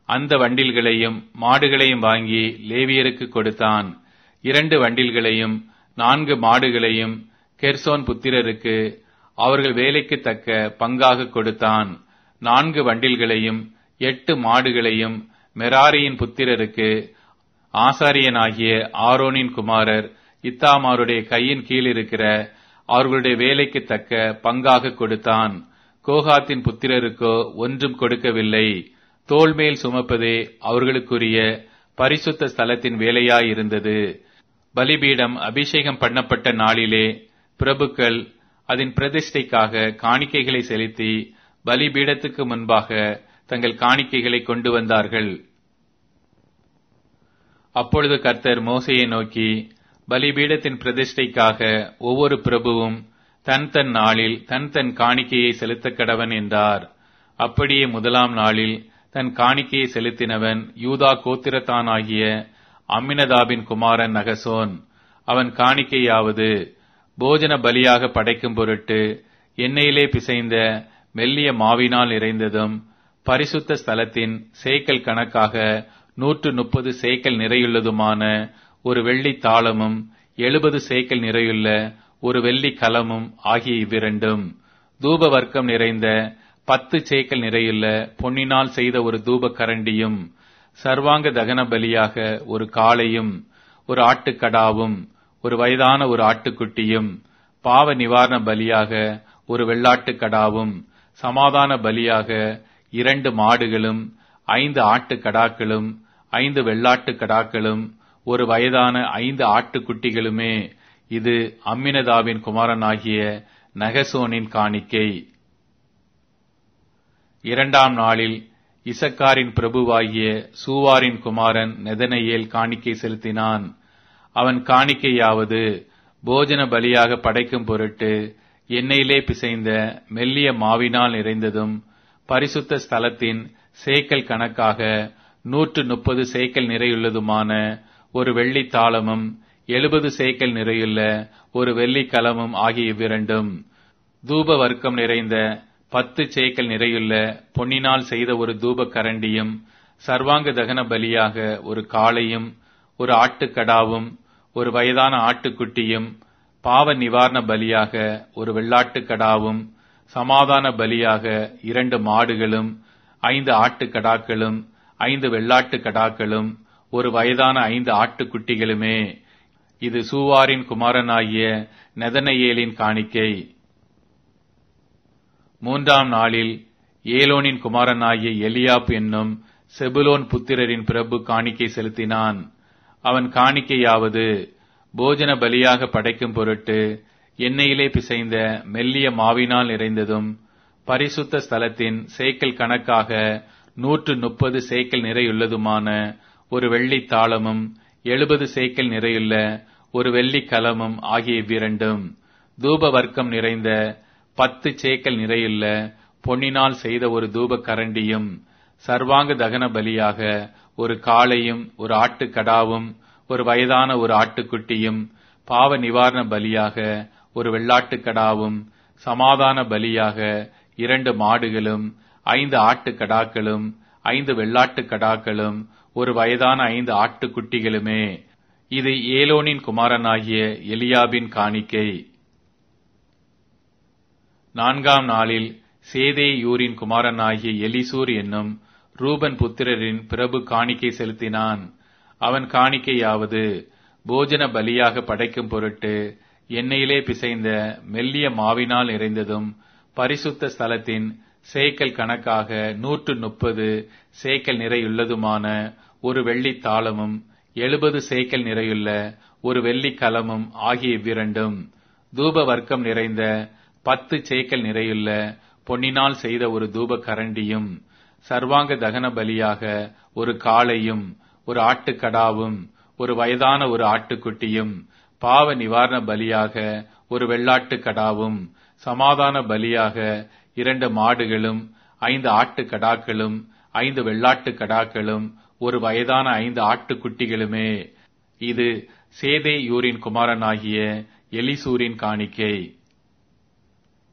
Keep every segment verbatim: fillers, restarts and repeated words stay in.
அந்த வண்டில்களையும் மாடுகளையும் வாங்கி லேவியருக்கு கொடுத்தான். இரண்டு வண்டில்களையும் நான்கு மாடுகளையும் கெர்சோன் புத்திரருக்கு அவர்கள் வேலைக்கு தக்க பங்காக கொடுத்தான். நான்கு வண்டில்களையும் எட்டு மாடுகளையும் மெராரியின் புத்திரருக்கு ஆசாரியனாகிய ஆரோனின் குமாரர் இத்தாமாருடைய கையின் கீழ் இருக்கிற அவர்களுடைய வேலைக்கு தக்க பங்காக கொடுத்தான். கோகாத்தின் புத்திரருக்கோ ஒன்றும் கொடுக்கவில்லை. தோள்மேல் சுமப்பதே அவர்களுக்குரிய பரிசுத்த ஸ்தலத்தின் வேலையாயிருந்தது. பலிபீடம் அபிஷேகம் பண்ணப்பட்ட நாளிலே பிரபுக்கள் அதன் பிரதிஷ்டைக்காக காணிக்கைகளை செலுத்தி பலிபீடத்துக்கு முன்பாக தங்கள் காணிக்கைகளை கொண்டு வந்தார்கள். அப்பொழுது கர்த்தர் மோசேயை நோக்கி, பலிபீடத்தின் பிரதிஷ்டைக்காக ஒவ்வொரு பிரபுவும் தன் தன் நாளில் தன் தன் காணிக்கையை செலுத்தக் கடவன் என்றார். அப்படியே முதலாம் நாளில் தன் காணிக்கையை செலுத்தினவன் யூதா கோத்திரத்தானாகிய அம்மினதாபின் குமாரன் நகசோன். அவன் காணிக்கையாவது, போஜன பலியாக படைக்கும் பொருட்டு எண்ணெயிலே பிசைந்த மெல்லிய மாவினால் நிறைந்ததும் பரிசுத்த ஸ்தலத்தின் சேக்கல் கணக்காக நூற்று முப்பது சேக்கல் நிறையுள்ளதுமான ஒரு வெள்ளி தாளமும் எழுபது சேக்கல் நிறையுள்ள ஒரு வெள்ளி கலமும் ஆகிய இவ்விரண்டும், தூப வர்க்கம் நிறைந்த பத்து சேக்கல் நிறையுள்ள பொன்னினால் செய்த ஒரு தூப கரண்டியும், சர்வாங்க தகன பலியாக ஒரு காளையும் ஒரு ஆட்டுக்கடாவும் ஒரு வயதான ஒரு ஆட்டுக்குட்டியும், பாவ நிவாரண பலியாக ஒரு வெள்ளாட்டுக்கடாவும், சமாதான பலியாக இரண்டு மாடுகளும் ஐந்து ஆட்டுக்கடாக்களும் ஐந்து வெள்ளாட்டுக்கடாக்களும் ஒரு வயதான ஐந்து ஆட்டுக்குட்டிகளுமே. இது அம்மினதாவின் குமாரனாகிய நகசோனின் காணிக்கை. இரண்டாம் நாளில் இசக்காரின் பிரபுவாகிய சூவாரின் குமாரன் நெதனெயேல் காணிக்கை செலுத்தினான். அவன் காணிக்கையாவது, போஜன பலியாக படைக்கும் பொருட்டு எண்ணெயிலே பிசைந்த மெல்லிய மாவினால் நிறைந்ததும் பரிசுத்த ஸ்தலத்தின் சேக்கல் கணக்காக நூற்று முப்பது சேக்கல் நிறையுள்ளதுமான ஒரு வெள்ளி தாளமும் எழுபது சேக்கல் நிறையுள்ள ஒரு வெள்ளி கலமும் ஆகிய இவ்விரண்டும், தூப வர்க்கம் நிறைந்த பத்து சேக்கல் நிறையுள்ள பொன்னினால் செய்த ஒரு தூப கரண்டியும், சர்வாங்க தகன பலியாக ஒரு காளையும் ஒரு ஆட்டுக்கடாவும் ஒரு வயதான ஆட்டுக்குட்டியும், பாவ நிவாரண பலியாக ஒரு வெள்ளாட்டுக்கடாவும், சமாதான பலியாக இரண்டு மாடுகளும் ஐந்து ஆட்டுக்கடாக்களும் ஐந்து வெள்ளாட்டுக்கடாக்களும் ஒரு வயதான ஐந்து ஆட்டுக்குட்டிகளுமே. இது சூவாரின் குமாரனாகிய நெதனெயேலின் காணிக்கை. மூன்றாம் நாளில் ஏலோனின் குமாரனாகிய எலியாப் என்னும் செபுலோன் புத்திரரின் பிரபு காணிக்கை செலுத்தினான். அவன் காணிக்கையாவது, போஜன பலியாக படைக்கும் பொருட்டு எண்ணெயிலே பிசைந்த மெல்லிய மாவினால் நிறைந்ததும் பரிசுத்த ஸ்தலத்தின் சேக்கல் கணக்காக நூற்று முப்பது சேக்கல் நிறையுள்ளதுமான ஒரு வெள்ளி தாளமும் எழுபது சேக்கல் நிறையுள்ள ஒரு வெள்ளி கலமும் ஆகிய இவ்விரண்டும், தூப வர்க்கம் நிறைந்த பத்து சேக்கல் நிறையுள்ள பொன்னினால் செய்த ஒரு தூப கரண்டியும், சர்வாங்க தகன பலியாக ஒரு காளையும் ஒரு ஆட்டுக்கடாவும் ஒரு வயதான ஒரு ஆட்டுக்குட்டியும், பாவ நிவாரண பலியாக ஒரு வெள்ளாட்டுக்கடாவும், சமாதான பலியாக இரண்டு மாடுகளும் ஐந்து ஆட்டுக்கடாக்களும் ஐந்து வெள்ளாட்டுக்கடாக்களும் ஒரு வயதான ஐந்து ஆட்டுக்குட்டிகளுமே. இது ஏலோனின் குமாரனாகிய எலியாபின் காணிக்கை. நான்காம் நாளில் சேதேயூரின் குமாரனாகிய எலிசூர் என்னும் ரூபன் புத்திரரின் பிரபு காணிக்கை செலுத்தினான். அவன் காணிக்கையாவது, போஜன பலியாக படைக்கும் பொருட்டு எண்ணெயிலே பிசைந்த மெல்லிய மாவினால் நிறைந்ததும் பரிசுத்த ஸ்தலத்தின் சேக்கல் கணக்காக நூற்று முப்பது சேக்கல் நிறையுள்ளதுமான ஒரு வெள்ளி தாளமும் எழுபது சேக்கல் நிறையுள்ள ஒரு வெள்ளி கலமும் ஆகிய இவ்விரண்டும், தூப வர்க்கம் நிறைந்த பத்து சேக்கல் நிறையுள்ள பொன்னினால் செய்த ஒரு தூப கரண்டியும், சர்வாங்க தகன பலியாக ஒரு காளையும் ஒரு ஆட்டுக்கடாவும் ஒரு வயதான ஒரு ஆட்டுக்குட்டியும், பாவ நிவாரண பலியாக ஒரு வெள்ளாட்டுக்கடாவும், சமாதான பலியாக இரண்டு மாடுகளும் ஐந்து ஆட்டுக்கடாக்களும் ஐந்து வெள்ளாட்டுக்கடாக்களும் ஒரு வயதான ஐந்து ஆட்டுக்குட்டிகளுமே. இது சேதேயூரின் குமாரனாகிய எலிசூரின் காணிக்கை.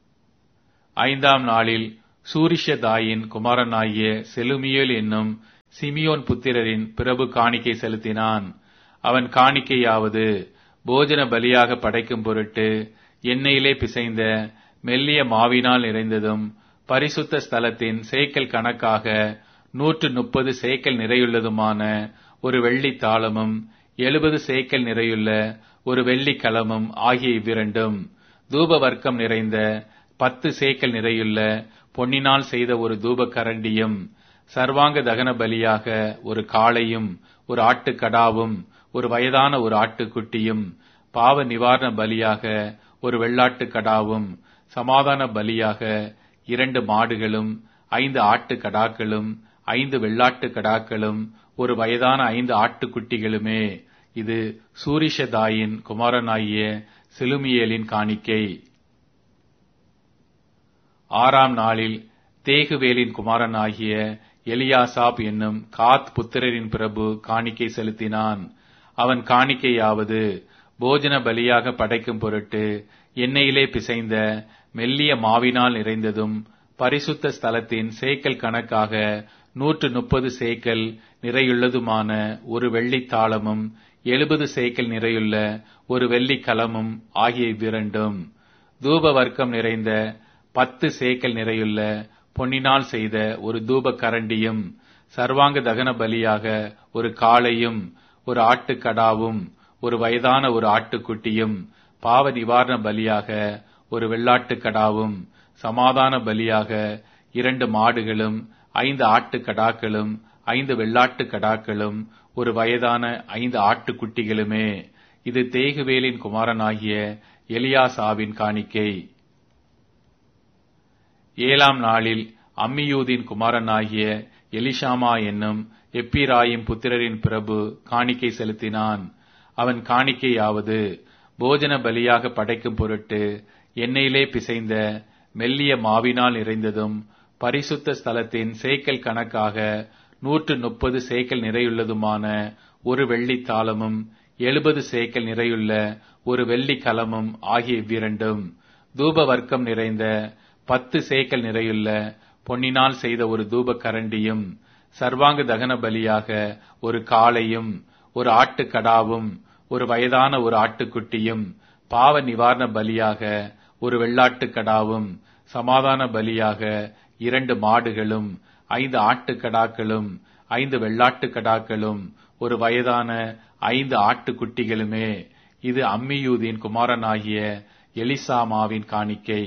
ஐந்தாம் நாளில் சூரிஷதாயின் குமாரனாகிய செலுமியேல் என்னும் சிமியோன் புத்திரரின் பிரபு காணிக்கை செலுத்தினான். அவன் காணிக்கையாவது போஜன பலியாக படைக்கும் பொருட்டு எண்ணெயிலே பிசைந்த மெல்லிய மாவினால் நிறைந்ததும் பரிசுத்த ஸ்தலத்தின் சேக்கல் கணக்காக நூற்று முப்பது சேக்கல் நிறையுள்ளதுமான ஒரு வெள்ளி தாளமும் எழுபது சேக்கல் நிறையுள்ள ஒரு வெள்ளி கலமும் ஆகிய இவ்விரண்டும், தூப வர்க்கம் நிறைந்த பத்து சேக்கல் நிறையுள்ள பொன்னினால் செய்த ஒரு தூப கரண்டியும், சர்வாங்க தகன பலியாக ஒரு காளையும் ஒரு ஆட்டுக்கடாவும் ஒரு வயதான ஒரு ஆட்டுக்குட்டியும், பாவ நிவாரண பலியாக ஒரு வெள்ளாட்டு கடாவும், சமாதான பலியாக இரண்டு மாடுகளும் ஐந்து ஆட்டு கடாக்களும் ஐந்து வெள்ளாட்டு கடாக்களும் ஒரு வயதான ஐந்து ஆட்டுக்குட்டிகளுமே. இது சூரிஷதாயின் குமாரனாகிய செலுமியேலின் காணிக்கை. ஆறாம் நாளில் தேகுவேலின் குமாரனாகிய எலியாசாப் என்னும் காத் புத்திரரின் பிரபு காணிக்கை செலுத்தினான். அவன் காணிக்கையாவது போஜன பலியாக படைக்கும் பொருட்டு எண்ணெயிலே பிசைந்த மெல்லிய மாவினால் நிறைந்ததும் பரிசுத்த ஸ்தலத்தின் சேக்கல் கணக்காக நூற்று முப்பது சேக்கல் நிறையுள்ளதுமான ஒரு வெள்ளி தாளமும் எழுபது சேக்கல் நிறையுள்ள ஒரு வெள்ளி கலமும் ஆகிய இவ்விரண்டும், தூப வர்க்கம் நிறைந்த பத்து சேக்கல் நிறையுள்ள பொன்னினால் செய்த ஒரு தூப கரண்டியும், சர்வாங்க தகன பலியாக ஒரு காளையும் ஒரு ஆட்டுக்கடாவும் ஒரு வயதான ஒரு ஆட்டுக்குட்டியும், பாவ நிவாரண பலியாக ஒரு வெள்ளாட்டுக்கடாவும், சமாதான பலியாக இரண்டு மாடுகளும் ஐந்து ஆட்டுக்கடாக்களும் ஐந்து வெள்ளாட்டு கடாக்களும் ஒரு வயதான ஐந்து ஆட்டுக்குட்டிகளுமே. இது தேகுவேலின் குமாரனாகிய எலியாசாவின் காணிக்கை. ஏழாம் நாளில் அம்மியூதின் குமாரனாகிய எலிஷாமா என்னும் எப்பிராயிம் புத்திரரின் பிரபு காணிக்கை செலுத்தினான். அவன் காணிக்கையாவது போஜன பலியாக படைக்கும் பொருட்டு எண்ணெயிலே பிசைந்த மெல்லிய மாவினால் நிறைந்ததும் பரிசுத்த ஸ்தலத்தின் சேக்கல் கணக்காக நூற்று முப்பது சேக்கல் நிறையுள்ளதுமான ஒரு வெள்ளி தாளமும் எழுபது சேக்கல் நிறையுள்ள ஒரு வெள்ளி கலமும் ஆகிய இவ்விரண்டும், தூப வர்க்கம் நிறைந்த பத்து சேக்கல் நிறையுள்ள பொன்னினால் செய்த ஒரு தூப கரண்டியும், சர்வாங்க தகன பலியாக ஒரு காளையும் ஒரு ஆட்டுக்கடாவும் ஒரு வயதான ஒரு ஆட்டுக்குட்டியும், பாவ நிவாரண பலியாக ஒரு வெள்ளாட்டுக்கடாவும், சமாதான பலியாக இரண்டு மாடுகளும் ஐந்து ஆட்டுக்கடாக்களும் ஐந்து வெள்ளாட்டுக்கடாக்களும் ஒரு வயதான ஐந்து ஆட்டுக்குட்டிகளுமே. இது அம்மியூதின் குமாரனாகிய எலிசாமாவின் காணிக்கை.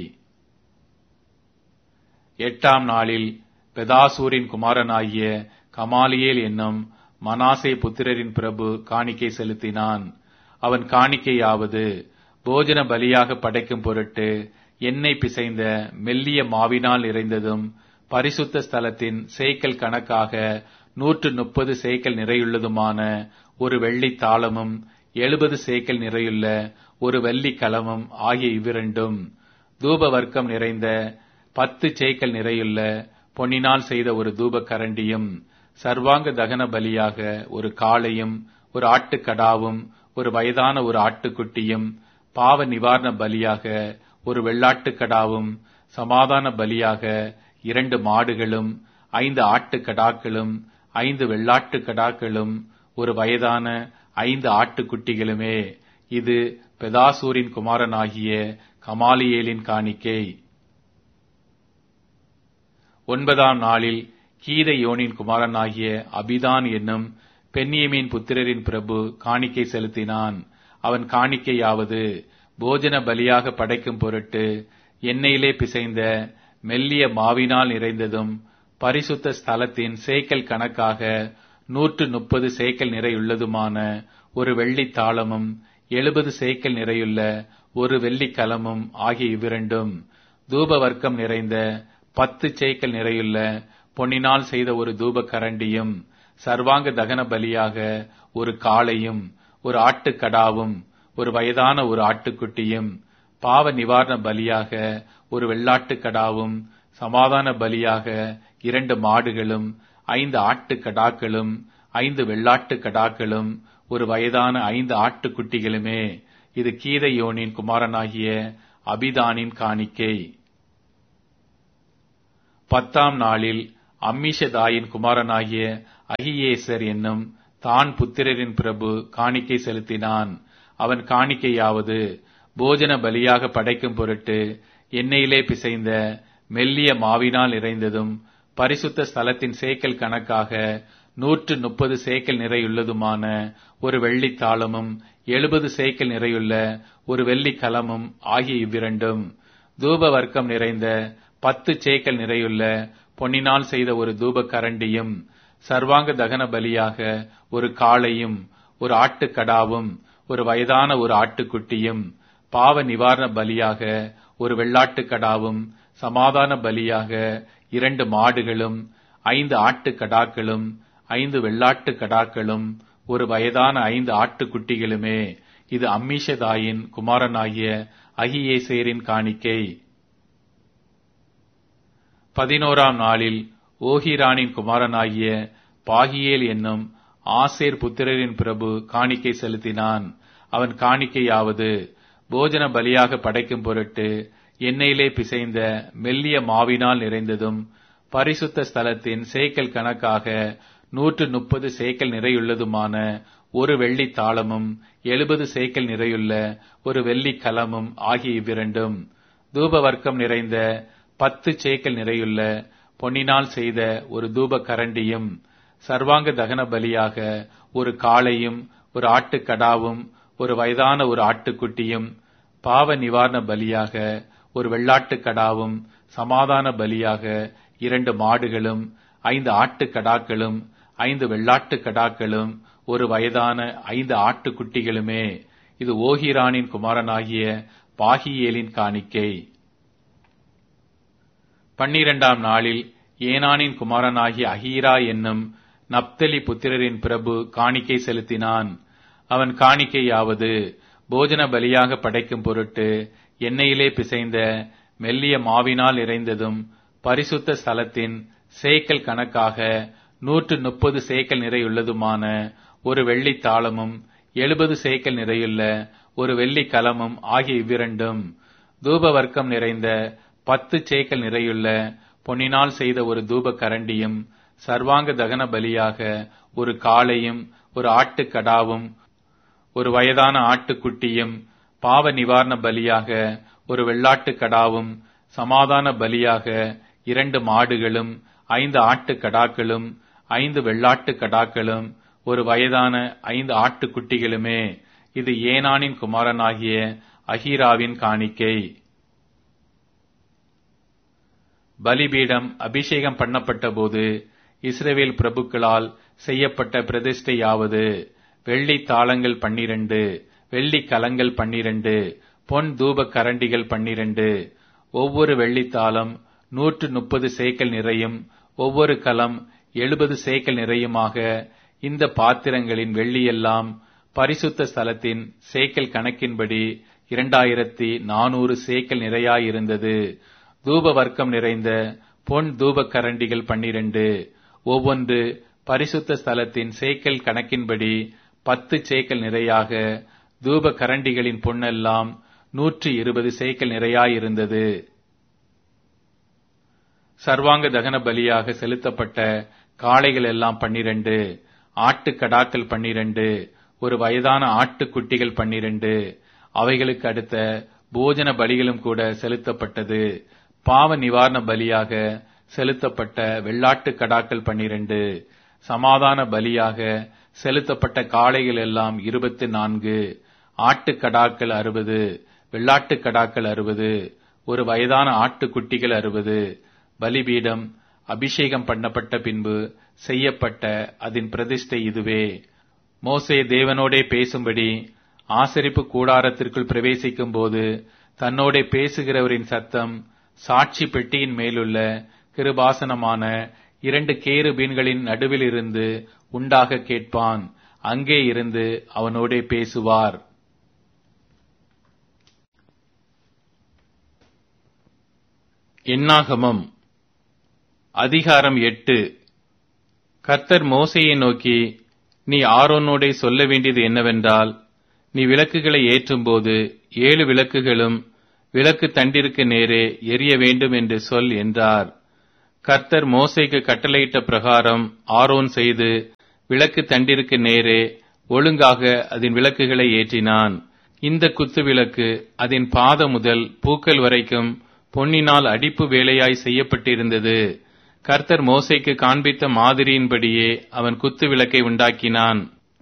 எட்டாம் நாளில் பெதாசூரின் குமாரனாகிய கமாலியேல் என்னும் மனாசே புத்திரரின் பிரபு காணிக்கை செலுத்தினான். அவன் காணிக்கையாவது போஜன பலியாக படைக்கும் பொருட்டு எண்ணெய் பிசைந்த மெல்லிய மாவினால் நிறைந்ததும் பரிசுத்த ஸ்தலத்தின் சேக்கல் கணக்காக நூற்று முப்பது சேக்கல் நிறையுள்ளதுமான ஒரு வெள்ளி தாளமும் எழுபது சேக்கல் நிறையுள்ள ஒரு வெள்ளி கலமும் ஆகிய இவ்விரண்டும், தூப வர்க்கம் நிறைந்த பத்து சேக்கல் நிறையுள்ள பொன்னினால் செய்த ஒரு தூப கரண்டியும், சர்வாங்க தகன பலியாக ஒரு காளையும் ஒரு ஆட்டுக்கடாவும் ஒரு வயதான ஒரு ஆட்டுக்குட்டியும், பாவ நிவாரண பலியாக ஒரு வெள்ளாட்டுக்கடாவும், சமாதான பலியாக இரண்டு மாடுகளும் ஐந்து ஆட்டுக்கடாக்களும் ஐந்து வெள்ளாட்டுக்கடாக்களும் ஒரு வயதான ஐந்து ஆட்டுக்குட்டிகளுமே. இது பெதாசூரின் குமாரனாகிய கமாலியேலின் காணிக்கை. ஒன்பதாம் நாளில் கீதையோனின் குமாரனாகிய அபிதான் என்னும் பென்யமீன் புத்திரரின் பிரபு காணிக்கை செலுத்தினான். அவன் காணிக்கையாவது போஜன பலியாக படைக்கும் பொருட்டு எண்ணெயிலே பிசைந்த மெல்லிய மாவினால் நிறைந்ததும் பரிசுத்த ஸ்தலத்தின் சேக்கல் கணக்காக நூற்று முப்பது சேக்கல் நிறையுள்ளதுமான ஒரு வெள்ளி தாளமும் எழுபது சேக்கல் நிறையுள்ள ஒரு வெள்ளி கலமும் ஆகிய இவ்விரண்டும், தூப வர்க்கம் நிறைந்த பத்து சேக்கல் நிறையுள்ள பொன்னினால் செய்த ஒரு தூப கரண்டியும், சர்வாங்க தகன பலியாக ஒரு காளையும் ஒரு ஆட்டுக்கடாவும் ஒரு வயதான ஒரு ஆட்டுக்குட்டியும், பாவ நிவாரண பலியாக ஒரு வெள்ளாட்டுக்கடாவும், சமாதான பலியாக இரண்டு மாடுகளும் ஐந்து ஆட்டுக்கடாக்களும் ஐந்து வெள்ளாட்டுக்கடாக்களும் ஒரு வயதான ஐந்து ஆட்டுக்குட்டிகளுமே. இது கீதையோனின் குமாரனாகிய அபிதானின் காணிக்கை. பத்தாம் நாளில் அம்மிஷதாயின் குமாரனாகிய அகியேசர் என்னும் தான் புத்திரரின் பிரபு காணிக்கை செலுத்தினான். அவன் காணிக்கையாவது போஜன பலியாக படைக்கும் பொருட்டு எண்ணெயிலே பிசைந்த மெல்லிய மாவினால் நிறைந்ததும் பரிசுத்த ஸ்தலத்தின் சேக்கல் கணக்காக நூற்று முப்பது சேக்கல் நிறையுள்ளதுமான ஒரு வெள்ளித் தாளமும் எழுபது சேக்கல் நிறையுள்ள ஒரு வெள்ளிக் கலமும் ஆகிய இவ்விரண்டும், தூப வர்க்கம் நிறைந்த பத்து சேக்கல் நிறையுள்ள பொன்னினால் செய்த ஒரு தூப கரண்டியும், சர்வாங்க தகன பலியாக ஒரு காளையும் ஒரு ஆட்டுக்கடாவும் ஒரு வயதான ஒரு ஆட்டுக்குட்டியும், பாவ நிவாரண பலியாக ஒரு வெள்ளாட்டுக்கடாவும், சமாதான பலியாக இரண்டு மாடுகளும் ஐந்து ஆட்டுக்கடாக்களும் ஐந்து வெள்ளாட்டுக்கடாக்களும் ஒரு வயதான ஐந்து ஆட்டுக்குட்டிகளுமே. இது அம்மிஷதாயின் குமாரனாகிய அகியேசேரின் காணிக்கை. பதினோராம் நாளில் ஓஹிரானின் குமாரனாகிய பாகியேல் என்னும் ஆசேர் புத்திரரின் பிரபு காணிக்கை செலுத்தினான். அவன் காணிக்கையாவது போஜன பலியாக படைக்கும் பொருட்டு எண்ணெயிலே பிசைந்த மெல்லிய மாவினால் நிறைந்ததும் பரிசுத்த ஸ்தலத்தின் சேக்கல் கணக்காக நூற்று முப்பது சேக்கல் நிறையுள்ளதுமான ஒரு வெள்ளித் தாளமும் எழுபது சேக்கல் நிறையுள்ள ஒரு வெள்ளிக் கலமும் ஆகிய இவ்விரண்டும், தூப வர்க்கம் நிறைந்த பத்து சேக்கல் நிறையுள்ள பொன்னினால் செய்த ஒரு தூப கரண்டியும், சர்வாங்க தகன பலியாக ஒரு காளையும் ஒரு ஆட்டுக்கடாவும் ஒரு வயதான ஒரு ஆட்டுக்குட்டியும், பாவ நிவாரண பலியாக ஒரு வெள்ளாட்டுக்கடாவும், சமாதான பலியாக இரண்டு மாடுகளும் ஐந்து ஆட்டுக்கடாக்களும் ஐந்து வெள்ளாட்டுக்கடாக்களும் ஒரு வயதான ஐந்து ஆட்டுக்குட்டிகளுமே. இது ஓஹிரானின் குமாரனாகிய பாகியேலின் காணிக்கை. பன்னிரண்டாம் நாளில் ஏனானின் குமாரனாகிய அகீரா என்னும் நப்தலி புத்திரரின் பிரபு காணிக்கை செலுத்தினான். அவன் காணிக்கையாவது போஜன பலியாக படைக்கும் பொருட்டு எண்ணெயிலே பிசைந்த மெல்லிய மாவினால் நிறைந்ததும் பரிசுத்த ஸ்தலத்தின் சேக்கல் கணக்காக நூற்று முப்பது சேக்கல் நிறையுள்ளதுமான ஒரு வெள்ளித் தாளமும் எழுபது சேக்கல் நிறையுள்ள ஒரு வெள்ளிக் கலமும் ஆகிய இவ்விரண்டும், தூப வர்க்கம் நிறைந்த பத்து சேக்கல் நிறையுள்ள பொன்னினால் செய்த ஒரு தூப கரண்டியும், சர்வாங்க தகன பலியாக ஒரு காளையும் ஒரு ஆட்டுக்கடாவும் ஒரு வயதான ஆட்டுக்குட்டியும், பாவ நிவாரண பலியாக ஒரு வெள்ளாட்டுக்கடாவும், சமாதான பலியாக இரண்டு மாடுகளும் ஐந்து ஆட்டுக்கடாக்களும் ஐந்து வெள்ளாட்டுக்கடாக்களும் ஒரு வயதான ஐந்து ஆட்டுக்குட்டிகளுமே. இது ஏனானின் குமாரனாகிய அகீராவின் காணிக்கை. பலிபீடம் அபிஷேகம் பண்ணப்பட்ட போது இஸ்ரவேல் பிரபுக்களால் செய்யப்பட்ட பிரதிஷ்டையாவது வெள்ளி தாளங்கள் பன்னிரண்டு, வெள்ளி கலங்கள் பன்னிரண்டு, பொன் தூப கரண்டிகள் பன்னிரண்டு, ஒவ்வொரு வெள்ளித்தாளம் நூற்று முப்பது சேக்கல் நிறையும் ஒவ்வொரு கலம் எழுபது சேக்கல் நிறையுமாக இந்த பாத்திரங்களின் வெள்ளியெல்லாம் பரிசுத்த ஸ்தலத்தின் சேக்கல் கணக்கின்படி இரண்டாயிரத்தி நானூறு சேக்கல் நிறையாயிருந்தது. தூப வர்க்கம் நிறைந்த பொன் தூப கரண்டிகள் பன்னிரண்டு, ஒவ்வொன்று பரிசுத்த ஸ்தலத்தின் சேக்கல் கணக்கின்படி பத்து சேக்கல் நிறையாக, தூப கரண்டிகளின் பொன்னெல்லாம் நூற்றி இருபது சேக்கல் நிறையாயிருந்தது. சர்வாங்க தகன பலியாக செலுத்தப்பட்ட காளைகள் எல்லாம் பன்னிரண்டு, ஆட்டுக்கடாக்கள் பன்னிரண்டு, ஒரு வயதான ஆட்டுக்குட்டிகள் பன்னிரண்டு, அவைகளுக்கு அடுத்த போஜன பலிகளும் கூட செலுத்தப்பட்டது. பாவ நிவாரண பலியாக செலுத்தப்பட்ட வெள்ளாட்டுக்கடாக்கள் பன்னிரண்டு, சமாதான பலியாக செலுத்தப்பட்ட காளைகள் எல்லாம் இருபத்தி நான்கு, ஆட்டுக்கடாக்கள் அறுபது, வெள்ளாட்டுக்கடாக்கள் அறுபது, ஒரு வயதான ஆட்டுக்குட்டிகள் அறுபது. பலிபீடம் அபிஷேகம் பண்ணப்பட்ட பின்பு செய்யப்பட்ட அதன் பிரதிஷ்டை இதுவே. மோசே தேவனோடே பேசும்படி ஆசரிப்பு கூடாரத்திற்குள் பிரவேசிக்கும் போது தன்னோடே பேசுகிறவரின் சத்தம் சாட்சி பெட்டியின் மேலுள்ள கிருபாசனமான இரண்டு கேருபீன்களின் நடுவில் இருந்து உண்டாக கேட்பான். அங்கே இருந்து அவனோடே பேசுவார். என்னாகமம் அதிகாரம் எட்டு. கர்த்தர் மோசேயை நோக்கி, நீ ஆரோனோடே சொல்ல வேண்டியது என்னவென்றால், நீ விளக்குகளை ஏற்றும்போது ஏழு விளக்குகளும் விளக்கு தண்டிற்கு நேரே எரிய வேண்டும் என்று சொல் என்றார். கர்த்தர் மோசேக்கு கட்டளையிட்ட பிரகாரம் ஆரோன் செய்து விளக்கு தண்டிற்கு நேரே ஒழுங்காக அதன் விளக்குகளை ஏற்றினான். இந்த குத்து விளக்கு அதன் பாதம் முதல் பூக்கள் வரைக்கும் பொன்னினால் அடிப்பு வேலையாய் செய்யப்பட்டிருந்தது. கர்த்தர் மோசேக்கு காண்பித்த மாதிரியின்படியே அவன் குத்து விளக்கை உண்டாக்கினான்.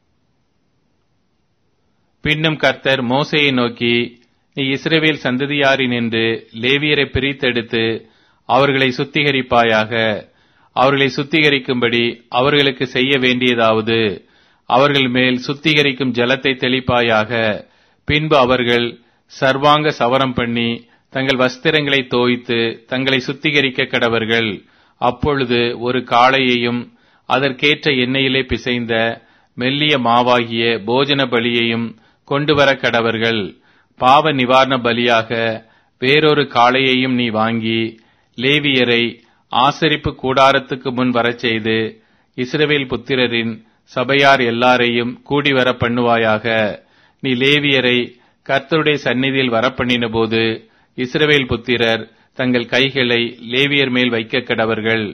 பின்னும் கர்த்தர் மோசேயை நோக்கி, நீ இஸ்ரவேல் சந்ததியாரினின்று லேவியரை பிரித்தெடுத்து அவர்களை சுத்திகரிப்பாயாக. அவர்களை சுத்திகரிக்கும்படி அவர்களுக்கு செய்ய வேண்டியதாவது, அவர்கள் மேல் சுத்திகரிக்கும் ஜலத்தை தெளிப்பாயாக. பின்பு அவர்கள் சர்வாங்க சவரம் பண்ணி தங்கள் வஸ்திரங்களை தோய்த்து தங்களை சுத்திகரிக்க கடவர்கள். அப்பொழுது ஒரு காளையையும் அதற்கேற்ற எண்ணெயிலே பிசைந்த மெல்லிய மாவாகிய போஜன பலியையும் கொண்டு வர கடவர்கள். பாவ நிவாரண பலியாக வேறொரு காளையையும் நீ வாங்கி லேவியரை ஆசரிப்பு கூடாரத்துக்கு முன் வரச் செய்து இஸ்ரவேல் புத்திரரின் சபையார் எல்லாரையும் கூடிவர பண்ணுவாயாக. நீ லேவியரை கர்த்தருடைய சந்நிதியில் வரப்பண்ணின போது இஸ்ரவேல் புத்திரர் தங்கள் கைகளை லேவியர் மேல் வைக்க கடவர்கள்.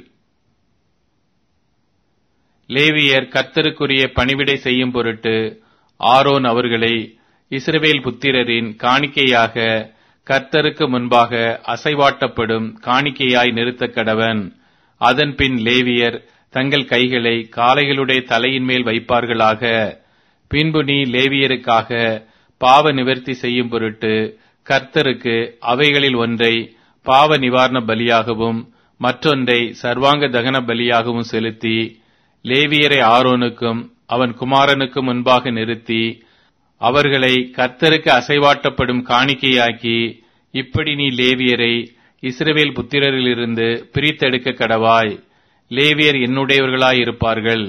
லேவியர் கர்த்தருக்குரிய பணிவிடை செய்யும் பொருட்டு ஆரோன் அவர்களை இஸ்ரவேல் புத்திரரின் காணிக்கையாக கர்த்தருக்கு முன்பாக அசைவாட்டப்படும் காணிக்கையாய் நிறுத்த கடவன். அதன் பின் லேவியர் தங்கள் கைகளை காளைகளுடைய தலையின் மேல் வைப்பார்களாக. பின்பு நீ லேவியருக்காக பாவ நிவர்த்தி செய்யும் பொருட்டு கர்த்தருக்கு அவைகளில் ஒன்றை பாவ நிவாரண பலியாகவும் மற்றொன்றை சர்வாங்க தகன பலியாகவும் செலுத்தி லேவியரை ஆரோனுக்கும் அவன் குமாரனுக்கும் முன்பாக நிறுத்தி அவர்களை கர்த்தருக்கு அசைவாட்டப்படும் காணிக்கையாக்கி, இப்படி நீ லேவியரை இஸ்ரவேல் புத்திரரிலிருந்து பிரித்தெடுக்க கடவாய். லேவியர் என்னுடையவர்களாயிருப்பார்கள்.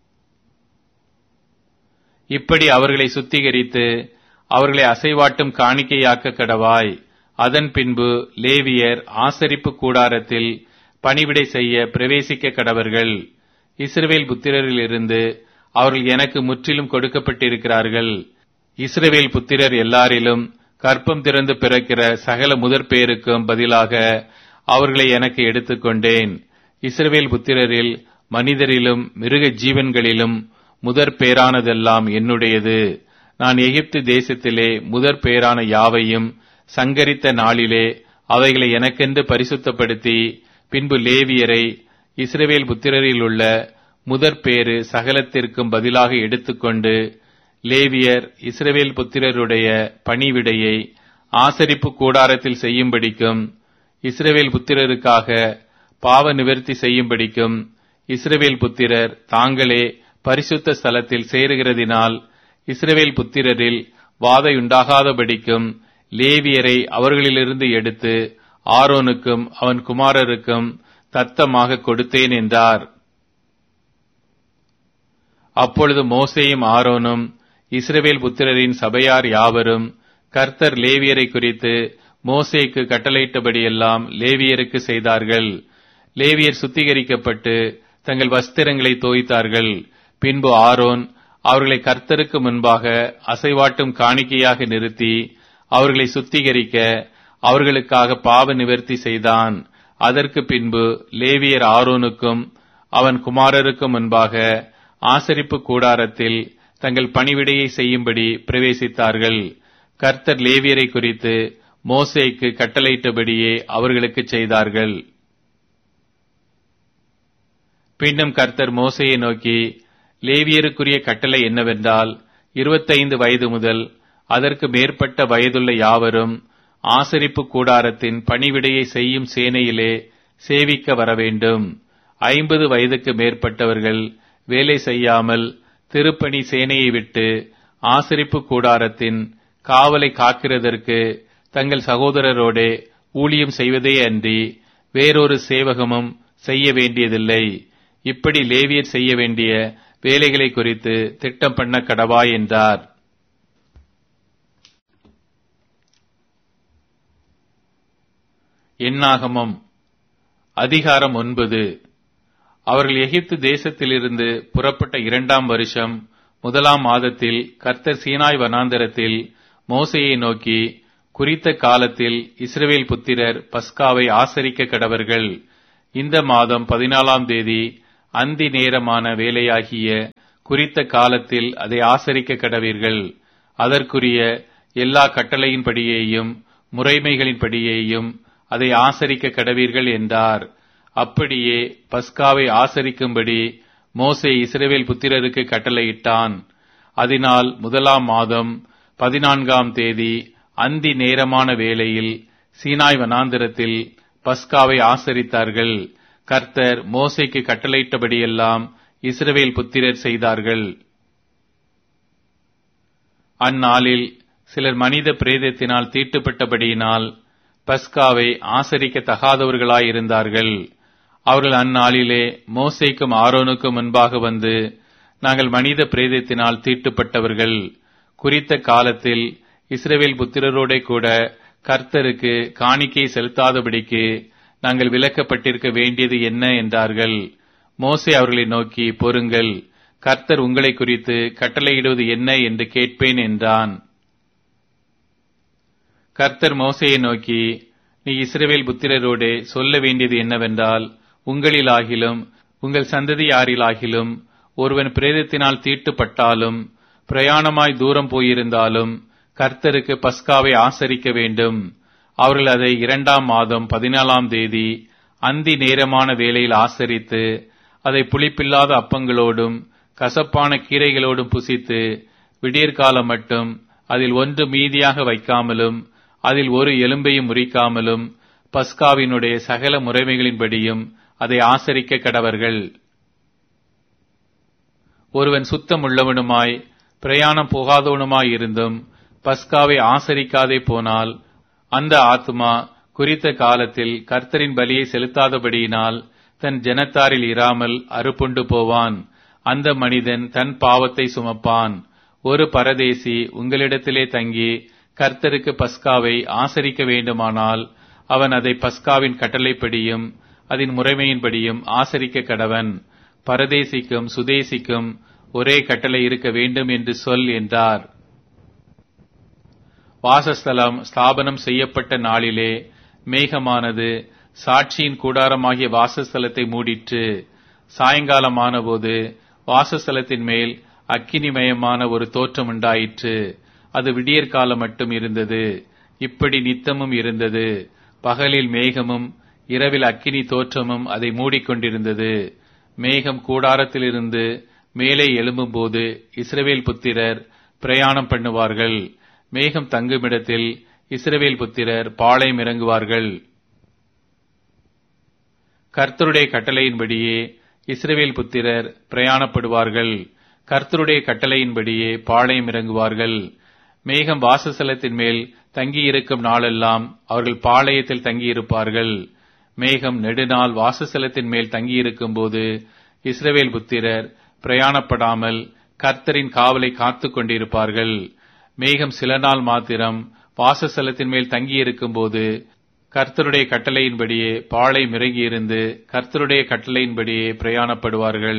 இப்படி அவர்களை சுத்திகரித்து அவர்களை அசைவாட்டும் காணிக்கையாக்க கடவாய். அதன் பின்பு லேவியர் ஆசரிப்பு கூடாரத்தில் பணிவிடை செய்ய பிரவேசிக்க கடவர்கள். இஸ்ரவேல் புத்திரரிலிருந்து அவர்கள் எனக்கு முற்றிலும் கொடுக்கப்பட்டிருக்கிறார்கள். இஸ்ரவேல் புத்திரர் எல்லாரிலும் கற்பம் திறந்து பிறக்கிற சகல முதற் பேருக்கும் பதிலாக அவர்களை எனக்கு எடுத்துக்கொண்டேன். இஸ்ரவேல் புத்திரரில் மனிதரிலும் மிருக ஜீவன்களிலும் முதற் பேரானதெல்லாம் என்னுடையது. நான் எகிப்து தேசத்திலே முதற் பேரான யாவையும் சங்கரித்த நாளிலே அவைகளை எனக்கென்று பரிசுத்தப்படுத்தி, பின்பு லேவியரை இஸ்ரவேல் புத்திரரில் உள்ள முதற் பேறு சகலத்திற்கும் பதிலாக எடுத்துக்கொண்டு லேவியர் இஸ்ரவேல் புத்திரருடைய பணிவிடையை ஆசரிப்பு கூடாரத்தில் செய்யும்படிக்கும் இஸ்ரவேல் புத்திரருக்காக பாவ நிவர்த்தி செய்யும்படிக்கும் இஸ்ரவேல் புத்திரர் தாங்களே பரிசுத்த ஸ்தலத்தில் சேருகிறதினால் இஸ்ரவேல் புத்திரரில் வாதையுண்டாகாதபடிக்கும் லேவியரை அவர்களிலிருந்து எடுத்து ஆரோனுக்கும் அவன் குமாரருக்கும் தத்தமாக கொடுத்தேன் என்றார். அப்பொழுது மோசேயும் ஆரோனும் இஸ்ரவேல் புத்திரரின் சபையார் யாவரும் கர்த்தர் லேவியரை குறித்து மோசேக்கு கட்டளையிட்டபடியெல்லாம் லேவியருக்கு செய்தார்கள். லேவியர் சுத்திகரிக்கப்பட்டு தங்கள் வஸ்திரங்களை தோய்த்தார்கள். பின்பு ஆரோன் அவர்களை கர்த்தருக்கு முன்பாக அசைவாட்டும் காணிக்கையாக நிறுத்தி அவர்களை சுத்திகரிக்க அவர்களுக்காக பாவ நிவர்த்தி செய்தான். அதற்கு பின்பு லேவியர் ஆரோனுக்கும் அவன் குமாரருக்கும் முன்பாக ஆசரிப்பு கூடாரத்தில் தங்கள் பணிவிடையை செய்யும்படி பிரவேசித்தார்கள். கர்த்தர் லேவியரை குறித்து மோசேக்கு கட்டளையிட்டபடியே அவர்களுக்கு செய்தார்கள். பின்னும் கர்த்தர் மோசேயை நோக்கி, லேவியருக்குரிய கட்டளை என்னவென்றால், இருபத்தைந்து வயது முதல் அதற்கு மேற்பட்ட வயதுள்ள யாவரும் ஆசரிப்பு கூடாரத்தின் பணிவிடையை செய்யும் சேனையிலே சேவிக்க வரவேண்டும். ஐம்பது வயதுக்கு மேற்பட்டவர்கள் வேலை செய்யாமல் திருப்பணி சேனையை விட்டு ஆசரிப்பு கூடாரத்தின் காவலை காக்கிறதற்கு தங்கள் சகோதரரோடே ஊழியம் செய்வதே அன்றி வேறொரு சேவகமும் செய்ய வேண்டியதில்லை. இப்படி லேவியர் செய்ய வேண்டிய வேலைகளை குறித்து திட்டம் பண்ண கடவாய் என்றார். எண்ணாகமம் அதிகாரம் ஒன்பது. அவர்கள் எகிப்து தேசத்திலிருந்து புறப்பட்ட இரண்டாம் வருஷம் முதலாம் மாதத்தில் கர்த்தர் சீனாய் வனாந்தரத்தில் மோசேயை நோக்கி, குறித்த காலத்தில் இஸ்ரவேல் புத்திரர் பஸ்காவை ஆசரிக்க கடவர்கள். இந்த மாதம் பதினாலாம் தேதி அந்தி நேரமான வேலையாகிய குறித்த காலத்தில் அதை ஆசரிக்க கடவீர்கள். அதற்குரிய எல்லா கட்டளையின்படியேயும் முறைமைகளின்படியேயும் அதை ஆசரிக்க கடவீர்கள் என்றார். அப்படியே பஸ்காவை ஆசரிக்கும்படி மோசே இஸ்ரவேல் புத்திரருக்கு கட்டளையிட்டான். அதனால் முதலாம் மாதம் பதினான்காம் தேதி அந்தி நேரமான வேளையில் சீனாய் வனாந்திரத்தில் பஸ்காவை ஆசரித்தார்கள். கர்த்தர் மோசேக்கு கட்டளையிட்டபடியெல்லாம் இஸ்ரவேல் புத்திரர் செய்தார்கள். அந்நாளில் சிலர் மனித பிரேதத்தினால் தீட்டுப்பட்டபடியினால் பஸ்காவை ஆசரிக்க தகாதவர்களாயிருந்தார்கள். அவர்கள் அந்நாளிலே மோசேக்கும் ஆரோனுக்கும் முன்பாக வந்து, நாங்கள் மனித பிரேதத்தினால் தீட்டுப்பட்டவர்கள். குறித்த காலத்தில் இஸ்ரவேல் புத்திரரோட கூட கர்த்தருக்கு காணிக்கை செலுத்தாதபடிக்கு நாங்கள் விலக்கப்பட்டிருக்க வேண்டியது என்ன என்றார்கள். மோசே அவர்களை நோக்கி, பொறுங்கள், கர்த்தர் உங்களை குறித்து கட்டளையிடுவது என்ன என்று கேட்பேன் என்றான். கர்த்தர் மோசேயை நோக்கி, நீ இஸ்ரவேல் புத்திரரோடே சொல்ல வேண்டியது என்னவென்றால், உங்களிலாகிலும் உங்கள் சந்ததியாரிலாகிலும் ஒருவன் பிரேதத்தினால் தீட்டுப்பட்டாலும் பிரயாணமாய் தூரம் போயிருந்தாலும் கர்த்தருக்கு பஸ்காவை ஆசரிக்க வேண்டும். அவர்கள் அதை இரண்டாம் மாதம் பதினாலாம் தேதி அந்தி நேரமான வேளையில் ஆசரித்து அதை புளிப்பில்லாத அப்பங்களோடும் கசப்பான கீரைகளோடும் புசித்து விடியற்காலம் மட்டும் அதில் ஒன்று மீதியாக வைக்காமலும் அதில் ஒரு எலும்பையும் முறிக்காமலும் பஸ்காவினுடைய சகல முறைமைகளின்படியும் அதை ஆசரிக்க கடவர்கள். ஒருவன் சுத்தமுள்ளவனுமாய் பிரயாணம் போகாதவனுமாய் இருந்தும் பஸ்காவை ஆசரிக்காதே போனால் அந்த ஆத்மா குறித்த காலத்தில் கர்த்தரின் பலியை செலுத்தாதபடியினால் தன் ஜனத்தாரில் இராமல் அறுப்புண்டு போவான். அந்த மனிதன் தன் பாவத்தை சுமப்பான். ஒரு பரதேசி உங்களிடத்திலே தங்கி கர்த்தருக்கு பஸ்காவை ஆசரிக்க வேண்டுமானால் அவன் அதை பஸ்காவின் கட்டளைப்படியும் அதன் முறைமையின்படியும் ஆசரிக்க கடவன். பரதேசிக்கும் சுதேசிக்கும் ஒரே கட்டளை இருக்க வேண்டும் என்று சொல் என்றார். வாசஸ்தலம் ஸ்தாபனம் செய்யப்பட்ட நாளிலே மேகமானது சாட்சியின் கூடாரமாகிய வாசஸ்தலத்தை மூடிற்று. சாயங்காலமான போது வாசஸ்தலத்தின் மேல் அக்கினிமயமான ஒரு தோற்றம் உண்டாயிற்று. அது விடியற்காலம் மட்டும் இருந்தது. இப்படி நித்தமும் இருந்தது. பகலில் மேகமும் இரவில் அக்கினி தோற்றமும் அதை மூடிக்கொண்டிருந்தது. மேகம் கூடாரத்திலிருந்து மேலே எழும்பும்போது இஸ்ரவேல் புத்திரர் பிரயாணம் பண்ணுவார்கள். மேகம் தங்குமிடத்தில் இஸ்ரவேல் புத்திரர் பாளையம் இறங்குவார்கள். கர்த்தருடைய கட்டளையின்படியே இஸ்ரவேல் புத்திரர் பிரயாணப்படுவார்கள். கர்த்தருடைய கட்டளையின்படியே பாளையம் இறங்குவார்கள். மேகம் வாசஸ்தலத்தின் மேல் தங்கியிருக்கும் நாளெல்லாம் அவர்கள் பாளையத்தில் தங்கியிருப்பார்கள். மேகம் நெடுநாள் வாசஸ்தலத்தின் மேல் தங்கியிருக்கும் போது இஸ்ரவேல் புத்திரர் பிரயாணப்படாமல் கர்த்தரின் காவலை காத்துக் கொண்டிருப்பார்கள். மேகம் சில நாள் மாத்திரம் வாசஸ்தலத்தின் மேல் தங்கியிருக்கும் போது கர்த்தருடைய கட்டளையின்படியே பாளையம் இறங்கியிருந்து கர்த்தருடைய கட்டளையின்படியே பிரயாணப்படுவார்கள்.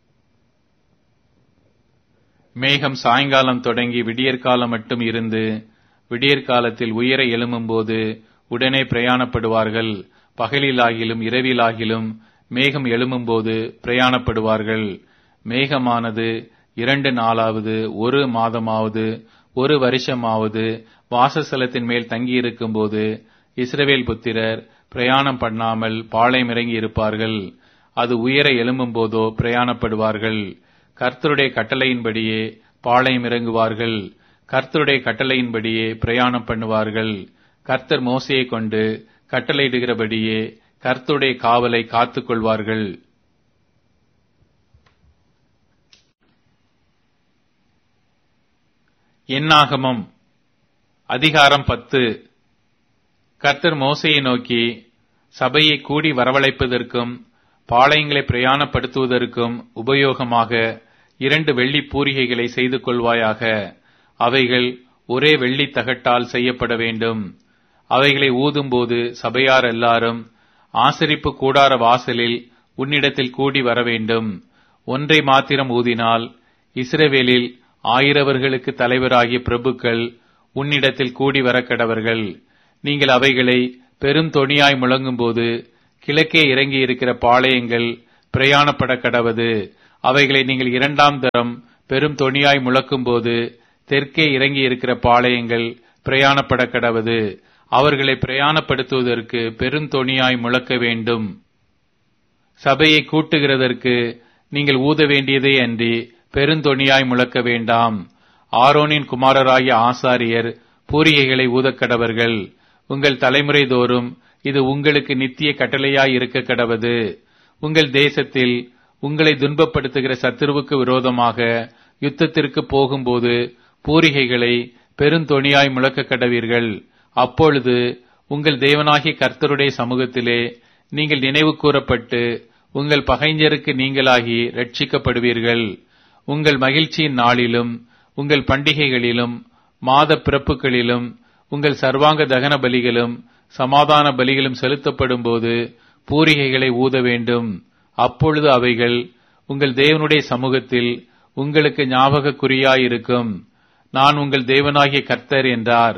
மேகம் சாயங்காலம் தொடங்கி விடியற்காலம் மட்டும் இருந்து விடியற்காலத்தில் உயர எழும்பும்போது உடனே பிரயாணப்படுவார்கள். பகலிலாகிலும் இரவிலாகிலும் மேகம் எழும்பும்போது பிரயாணப்படுவார்கள். மேகமானது இரண்டு நாளாவது ஒரு மாதமாவது ஒரு வருஷமாவது வாசஸ்தலத்தின் மேல் தங்கியிருக்கும் போது இஸ்ரவேல் புத்திரர் பிரயாணம் பண்ணாமல் பாளையம் இறங்கி இருப்பார்கள். அது உயர எழும்பும் போதோ பிரயாணப்படுவார்கள். கர்த்தருடைய கட்டளையின்படியே பாளையம் இறங்குவார்கள். கர்த்தருடைய கட்டளையின்படியே பிரயாணம் பண்ணுவார்கள். கர்த்தர் மோசையை கொண்டு கட்டளையிடுகிறபடியே கர்த்தருடைய காவலை காத்துக் கொள்வார்கள். என்னாகமம் அதிகாரம் பத்து. கர்த்தர் மோசையை நோக்கி, சபையை கூடி வரவழைப்பதற்கும் பாளையங்களை பிரயாணப்படுத்துவதற்கும் உபயோகமாக இரண்டு வெள்ளி பூரிகைகளை செய்து கொள்வாயாக. அவைகள் ஒரே வெள்ளி தகட்டால் செய்யப்பட வேண்டும். அவைகளை ஊதும்போது சபையார் எல்லாரும் ஆசரிப்பு கூடார வாசலில் உன்னிடத்தில் கூடி வர வேண்டும். ஒன்றை மாத்திரம் ஊதினால் இஸ்ரவேலில் ஆயிரவர்களுக்கு தலைவராகிய பிரபுக்கள் உன்னிடத்தில் கூடி வர கடவர்கள். நீங்கள் அவைகளை பெரும் தொனியாய் முழங்கும்போது கிழக்கே இறங்கி இருக்கிற பாளையங்கள் பிரயாணப்பட கடவது. அவைகளை நீங்கள் இரண்டாம் தரம் பெரும் தொனியாய் முழக்கும் போது தெற்கே இறங்கி இருக்கிற பாளையங்கள் பிரயாணப்பட கடவது. அவர்களை பிரயாணப்படுத்துவதற்கு பெருந்தொனியாய் முழக்க வேண்டும். சபையை கூட்டுகிறதற்கு நீங்கள் ஊத வேண்டியதே அன்றி பெருந்தொனியாய் முழக்க வேண்டாம். ஆரோனின் குமாரராகிய ஆசாரியர் பூரிகைகளை ஊதக்கடவர்கள். உங்கள் தலைமுறை தோறும் இது உங்களுக்கு நித்திய கட்டளையாய் இருக்க கடவது. உங்கள் தேசத்தில் உங்களை துன்பப்படுத்துகிற சத்துருவுக்கு விரோதமாக யுத்தத்திற்கு போகும்போது பூரிகைகளை பெருந்தொனியாய் முழக்க கடவீர்கள். அப்பொழுது உங்கள் தேவனாகிய கர்த்தருடைய சமூகத்திலே நீங்கள் நினைவு கூறப்பட்டு உங்கள் பகைஞருக்கு நீங்களாகி ரட்சிக்கப்படுவீர்கள். உங்கள் மகிழ்ச்சியின் நாளிலும் உங்கள் பண்டிகைகளிலும் மாத பிறப்புகளிலும் உங்கள் சர்வாங்க தகன பலிகளும் சமாதான பலிகளும் செலுத்தப்படும் போது பூரிகைகளை ஊத வேண்டும். அப்பொழுது அவைகள் உங்கள் தேவனுடைய சமூகத்தில் உங்களுக்கு ஞாபக குறியாயிருக்கும். நான் உங்கள் தேவனாகிய கர்த்தர் என்றார்.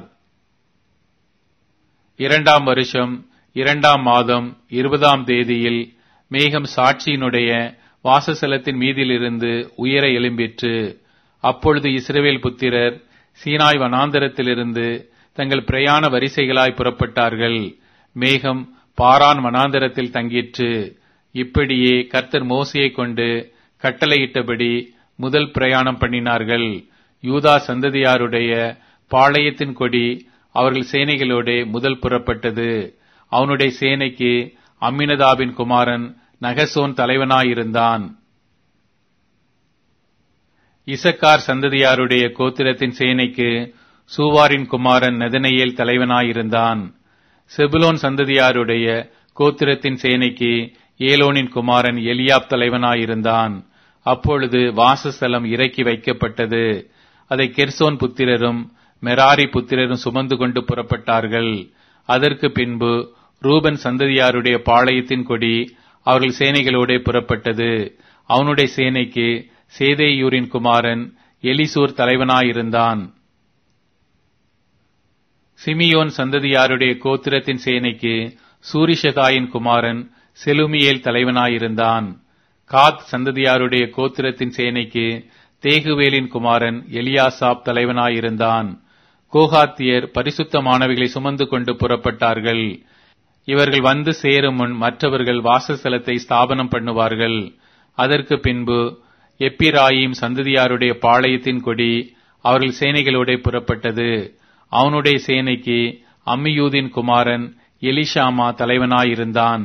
இரண்டாம் வருஷம் இரண்டாம் மாதம் இருபதாம் தேதியில் மேகம் சாட்சியினுடைய வாசஸ்தலத்தின் மீதிலிருந்து உயர எழும்பிற்று. அப்பொழுது இஸ்ரவேல் புத்திரர் சீனாய் வனாந்தரத்திலிருந்து தங்கள் பிரயாண வரிசைகளாய் புறப்பட்டார்கள். மேகம் பாரான் வனாந்தரத்தில் தங்கிற்று. இப்படியே கர்த்தர் மோசேயை கொண்டு கட்டளையிட்டபடி முதல் பிரயாணம் பண்ணினார்கள். யூதா சந்ததியாருடைய பாளையத்தின் கொடி அவர்கள் சேனைகளோடு முதல் புறப்பட்டது. அவனுடைய சேனைக்கு அம்மினதாபின் குமாரன் நகசோன் தலைவனாயிருந்தான். இசக்கார் சந்ததியாருடைய கோத்திரத்தின் சேனைக்கு சூவாரின் குமாரன் நெதனெயேல் தலைவனாயிருந்தான். செபுலோன் சந்ததியாருடைய கோத்திரத்தின் சேனைக்கு ஏலோனின் குமாரன் எலியாப் தலைவனாயிருந்தான். அப்பொழுது வாசஸ்தலம் இறக்கி வைக்கப்பட்டது. அதை கெர்சோன் புத்திரரும் மெராரி புத்திரரும் சுமந்து கொண்டு புறப்பட்டார்கள். அதற்கு பின்பு ரூபன் சந்ததியாருடைய பாளையத்தின் கொடி அவர்கள் சேனைகளோட புறப்பட்டது. அவனுடைய சேனைக்கு சேதேயூரின் குமாரன் எலிசூர் தலைவனாயிருந்தான். சிமியோன் சந்ததியாருடைய கோத்திரத்தின் சேனைக்கு சூரிஷதாயின் குமாரன் செலுமியேல் தலைவனாயிருந்தான். காத் சந்ததியாருடைய கோத்திரத்தின் சேனைக்கு தேகுவேலின் குமாரன் எலியாசாப் தலைவனாயிருந்தான். கோகாத்தியர் பரிசுத்தமானவைகளை சுமந்து கொண்டு புறப்பட்டார்கள். இவர்கள் வந்து சேரும் முன் மற்றவர்கள் வாசஸ்தலத்தை ஸ்தாபனம் பண்ணுவார்கள். அதற்கு பின்பு எப்பிராயிம் சந்ததியாருடைய பாளையத்தின் கொடி அவர்கள் சேனைகளோட புறப்பட்டது. அவனுடைய சேனைக்கு அம்மியூதின் குமாரன் எலிஷாமா தலைவனாயிருந்தான்.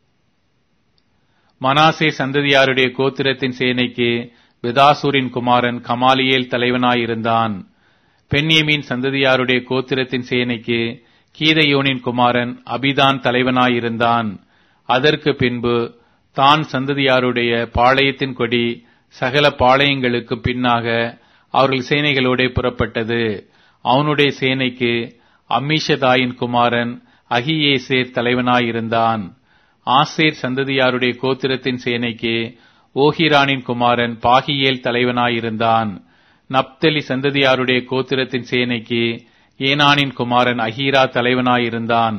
மனாசே சந்ததியாருடைய கோத்திரத்தின் சேனைக்கு பெதாசூரின் குமாரன் கமாலியேல் தலைவனாயிருந்தான். பென்யமீன் சந்ததியாருடைய கோத்திரத்தின் சேனைக்கு கீதையோனின் குமாரன் அபிதான் தலைவனாயிருந்தான். அதற்கு பின்பு தான் சந்ததியாருடைய பாளையத்தின் கொடி சகல பாளையங்களுக்கு பின்னாக அவர்கள் சேனைகளோட புறப்பட்டது. அவனுடைய சேனைக்கு அம்மிஷதாயின் குமாரன் அகியேசேர் தலைவனாயிருந்தான். ஆசேர் சந்ததியாருடைய கோத்திரத்தின் சேனைக்கு ஓஹிரானின் குமாரன் பாகியேல் தலைவனாயிருந்தான். நப்தலி சந்ததியாருடைய கோத்திரத்தின் சேனைக்கு ஏனானின் குமாரன் அஹீரா தலைவனாயிருந்தான்.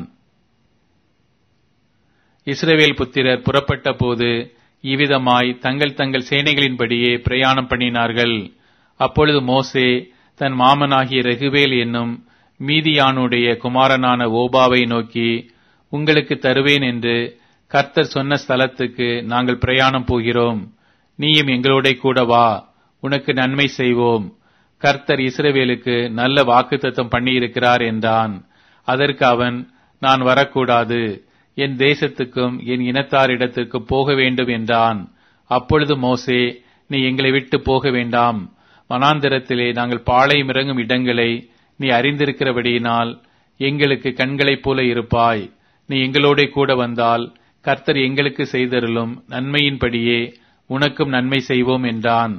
இஸ்ரவேல் புத்திரர் புறப்பட்ட போது இவ்விதமாய் தங்கள் தங்கள் சேனைகளின்படியே பிரயாணம் பண்ணினார்கள். அப்பொழுது மோசே தன் மாமனாகிய ரெகுவேல் என்னும் மீதியானுடைய குமாரனான ஓபாவை நோக்கி, உங்களுக்கு தருவேன் என்று கர்த்தர் சொன்ன ஸ்தலத்துக்கு நாங்கள் பிரயாணம் போகிறோம். நீயும் எங்களோட கூட வா, உனக்கு நன்மை செய்வோம். கர்த்தர் இஸ்ரவேலுக்கு நல்ல வாக்குத்தத்தம் பண்ணியிருக்கிறார் என்றான். அதற்கு அவன், நான் வரக்கூடாது, என் தேசத்துக்கும் என் இனத்தாரிடத்துக்கும் போக வேண்டும் என்றான். அப்பொழுது மோசே, நீ எங்களை விட்டு போக வேண்டாம். வனாந்திரத்திலே நாங்கள் பாளையம் இறங்கும் இடங்களை நீ அறிந்திருக்கிறபடியினால் எங்களுக்கு கண்களைப் போல இருப்பாய். நீ எங்களோட கூட வந்தால் கர்த்தர் எங்களுக்கு செய்தருளும் நன்மையின்படியே உனக்கும் நன்மை செய்வோம் என்றான்.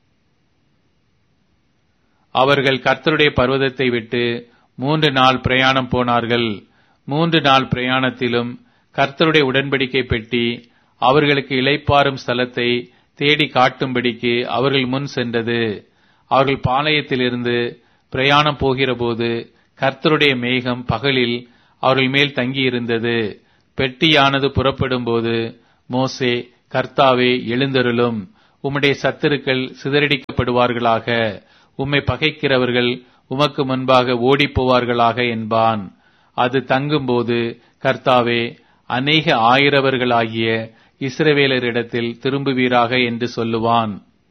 அவர்கள் கர்த்தருடைய பர்வதத்தை விட்டு மூன்று நாள் பிரயாணம் போனார்கள். மூன்று நாள் பிரயாணத்திலும் கர்த்தருடைய உடன்படிக்கை பெட்டி அவர்களுக்கு இளைப்பாறும் ஸ்தலத்தை தேடி காட்டும்படிக்கு அவர்கள் முன் சென்றது. அவர்கள் பாளையத்திலிருந்து பிரயாணம் போகிற போது கர்த்தருடைய மேகம் பகலில் அவர்கள் மேல் தங்கியிருந்தது. பெட்டியானது புறப்படும்போது மோசே, கர்த்தாவே எழுந்தருளும், உம்முடைய சத்துருக்கள் சிதறடிக்கப்படுவார்களாக, உம்மை பகைக்கிறவர்கள் உமக்கு முன்பாக ஓடிப்போவார்களாக என்பான். அது தங்கும்போது, கர்த்தாவே அநேக ஆயிரவர்களாகிய இஸ்ரவேலரிடத்தில் திரும்புவீராக என்று சொல்லுவான்.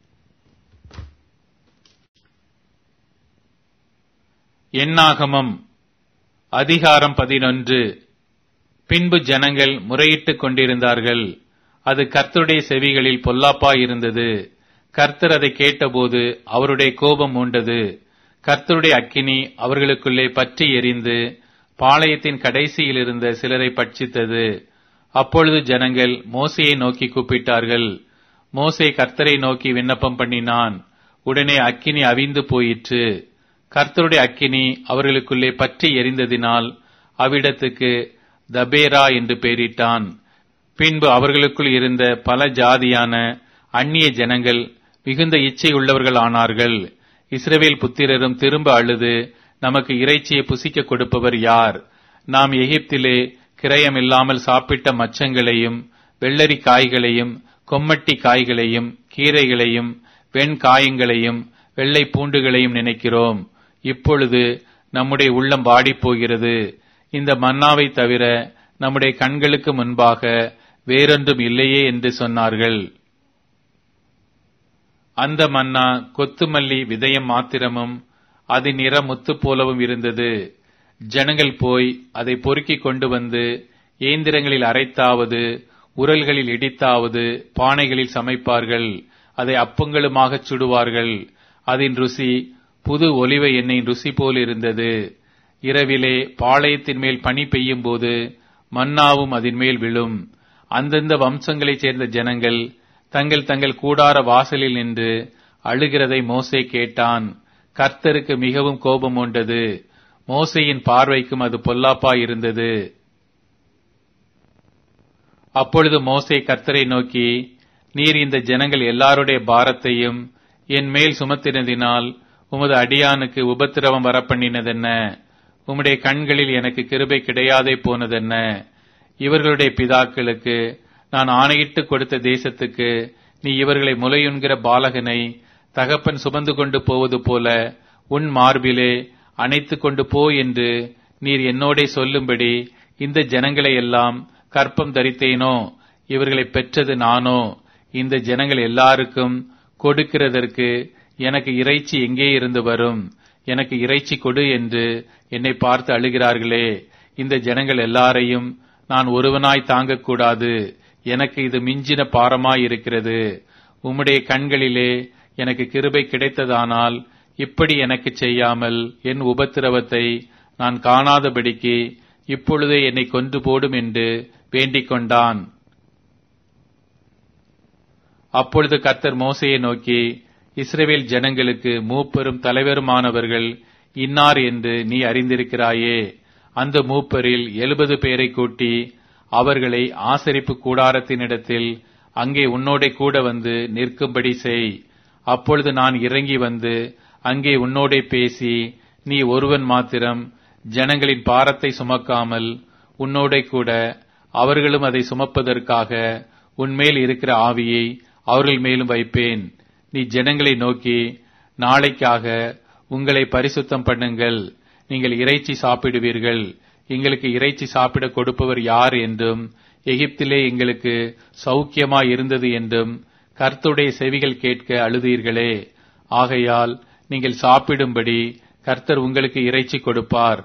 என்னாகமம் அதிகாரம் பதினொன்று. பின்பு ஜனங்கள் முறையிட்டுக் கொண்டிருந்தார்கள். அது கர்த்தருடைய செவிகளில் பொல்லாப்பாயிருந்தது. கர்த்தர் அதை கேட்டபோது அவருடைய கோபம் மூண்டது. கர்த்தருடைய அக்கினி அவர்களுக்குள்ளே பற்றி எரிந்து பாளையத்தின் கடைசியில் இருந்த சிலரை பட்சித்தது. அப்பொழுது ஜனங்கள் மோசேயை நோக்கி கூப்பிட்டார்கள். மோசே கர்த்தரை நோக்கி விண்ணப்பம் பண்ணினான். உடனே அக்கினி அவிந்து போயிற்று. கர்த்தருடைய அக்கினி அவர்களுக்குள்ளே பற்றி எரிந்ததினால் அவ்விடத்துக்கு தபேரா என்று பெயரிட்டான். பின்பு அவர்களுக்குள் இருந்த பல ஜாதியான அந்நிய ஜனங்கள் மிகுந்த இச்சை உள்ளவர்கள் ஆனார்கள். இஸ்ரவேல் புத்திரரும் திரும்ப அழுது, நமக்கு இறைச்சியை புசிக்க கொடுப்பவர் யார்? நாம் எகிப்திலே கிரயமில்லாமல் சாப்பிட்ட மச்சங்களையும் வெள்ளரி காய்களையும் கொம்மட்டி காய்களையும் கீரைகளையும் வெண்காயங்களையும் வெள்ளை பூண்டுகளையும் நினைக்கிறோம். இப்பொழுது நம்முடைய உள்ளம் வாடிப்போகிறது. இந்த மன்னாவை தவிர நம்முடைய கண்களுக்கு முன்பாக வேறொன்றும் இல்லையே என்று சொன்னார்கள். அந்த மன்னா கொத்துமல்லி விதயம் மாத்திரமும் அதன் நிற முத்து போலவும் இருந்தது. ஜனங்கள் போய் அதை பொறுக்கிக் கொண்டு வந்து ஏந்திரங்களில் அரைத்தாவது உரல்களில் இடித்தாவது பானைகளில் சமைப்பார்கள். அதை அப்பங்களுமாக சுடுவார்கள். அதன் ருசி புது ஒலிவ எண்ணெயின் ருசி போல் இருந்தது. இரவிலே பாளையத்தின் மேல் பனி பெய்யும் போது மன்னாவும் அதன் மேல் விழும். அந்தந்த வம்சங்களைச் சேர்ந்த ஜனங்கள் தங்கள் தங்கள் கூடார வாசலில் நின்று அழுகிறதை மோசே கேட்டான். கர்த்தருக்கு மிகவும் கோபம் உண்டது. மோசேயின் பார்வைக்கும் அது பொல்லாப்பாய் இருந்தது. அப்பொழுது மோசே கர்த்தரை நோக்கி, நீர் இந்த ஜனங்கள் எல்லாருடைய பாரத்தையும் என் மேல் சுமத்தினதினால் உமது அடியானுக்கு உபத்திரவம் வரப்பண்ணினதென்ன? உம்முடைய கண்களில் எனக்கு கிருபை கிடையாதே போனதென்ன? இவர்களுடைய பிதாக்களுக்கு நான் ஆணையிட்டு கொடுத்த தேசத்துக்கு நீ இவர்களை முலையுண்கிற பாலகனை தகப்பன் சுமந்து கொண்டு போவது போல உன் மார்பிலே அணைத்து கொண்டு போ என்று நீர் என்னோடே சொல்லும்படி இந்த ஜனங்களை எல்லாம் கற்பம் தரித்தேனோ? இவர்களை பெற்றது நானோ? இந்த ஜனங்கள் எல்லாருக்கும் கொடுக்கிறதற்கு எனக்கு இறைச்சி எங்கே இருந்து வரும்? எனக்கு இறைச்சி கொடு என்று என்னை பார்த்து அழுகிறார்களே. இந்த ஜனங்கள் எல்லாரையும் நான் ஒருவனாய் தாங்கக்கூடாது. எனக்கு இது மிஞ்சின பாரமாய் இருக்கிறது. உம்முடைய கண்களிலே எனக்கு கிருபை கிடைத்ததானால் இப்படி எனக்கு செய்யாமல் என் உபத்திரவத்தை நான் காணாதபடிக்கு இப்பொழுதே என்னை கொன்று போடும் என்று வேண்டிக் கொண்டான். அப்பொழுது கர்த்தர் மோசேயை நோக்கி, இஸ்ரவேல் ஜனங்களுக்கு மூப்பரும் தலைவருமானவர்கள் இன்னார் என்று நீ அறிந்திருக்கிறாயே. அந்த மூப்பரில் எழுபது பேரை கூட்டி அவர்களை ஆசரிப்பு கூடாரத்தினிடத்தில் அங்கே உன்னோடே கூட வந்து நிற்கும்படி செய். அப்பொழுது நான் இறங்கி வந்து அங்கே உன்னோடே பேசி, நீ ஒருவன் மாத்திரம் ஜனங்களின் பாரத்தை சுமக்காமல் உன்னோடே கூட அவர்களும் அதை சுமப்பதற்காக உன்மேல் இருக்கிற ஆவியை அவர்கள் மேலும் வைப்பேன். நீ ஜனங்களை நோக்கி, நாளைக்காக உங்களை பரிசுத்தம் பண்ணுங்கள், நீங்கள் இறைச்சி சாப்பிடுவீர்கள், எங்களுக்கு இறைச்சி சாப்பிட கொடுப்பவர் யார் என்றும் எகிப்திலே எங்களுக்கு சௌக்கியமாய் இருந்தது என்றும் கர்த்தருடைய செவிகள் கேட்க அழுதீர்களே. ஆகையால் நீங்கள் சாப்பிடும்படி கர்த்தர் உங்களுக்கு இறைச்சி கொடுப்பார்.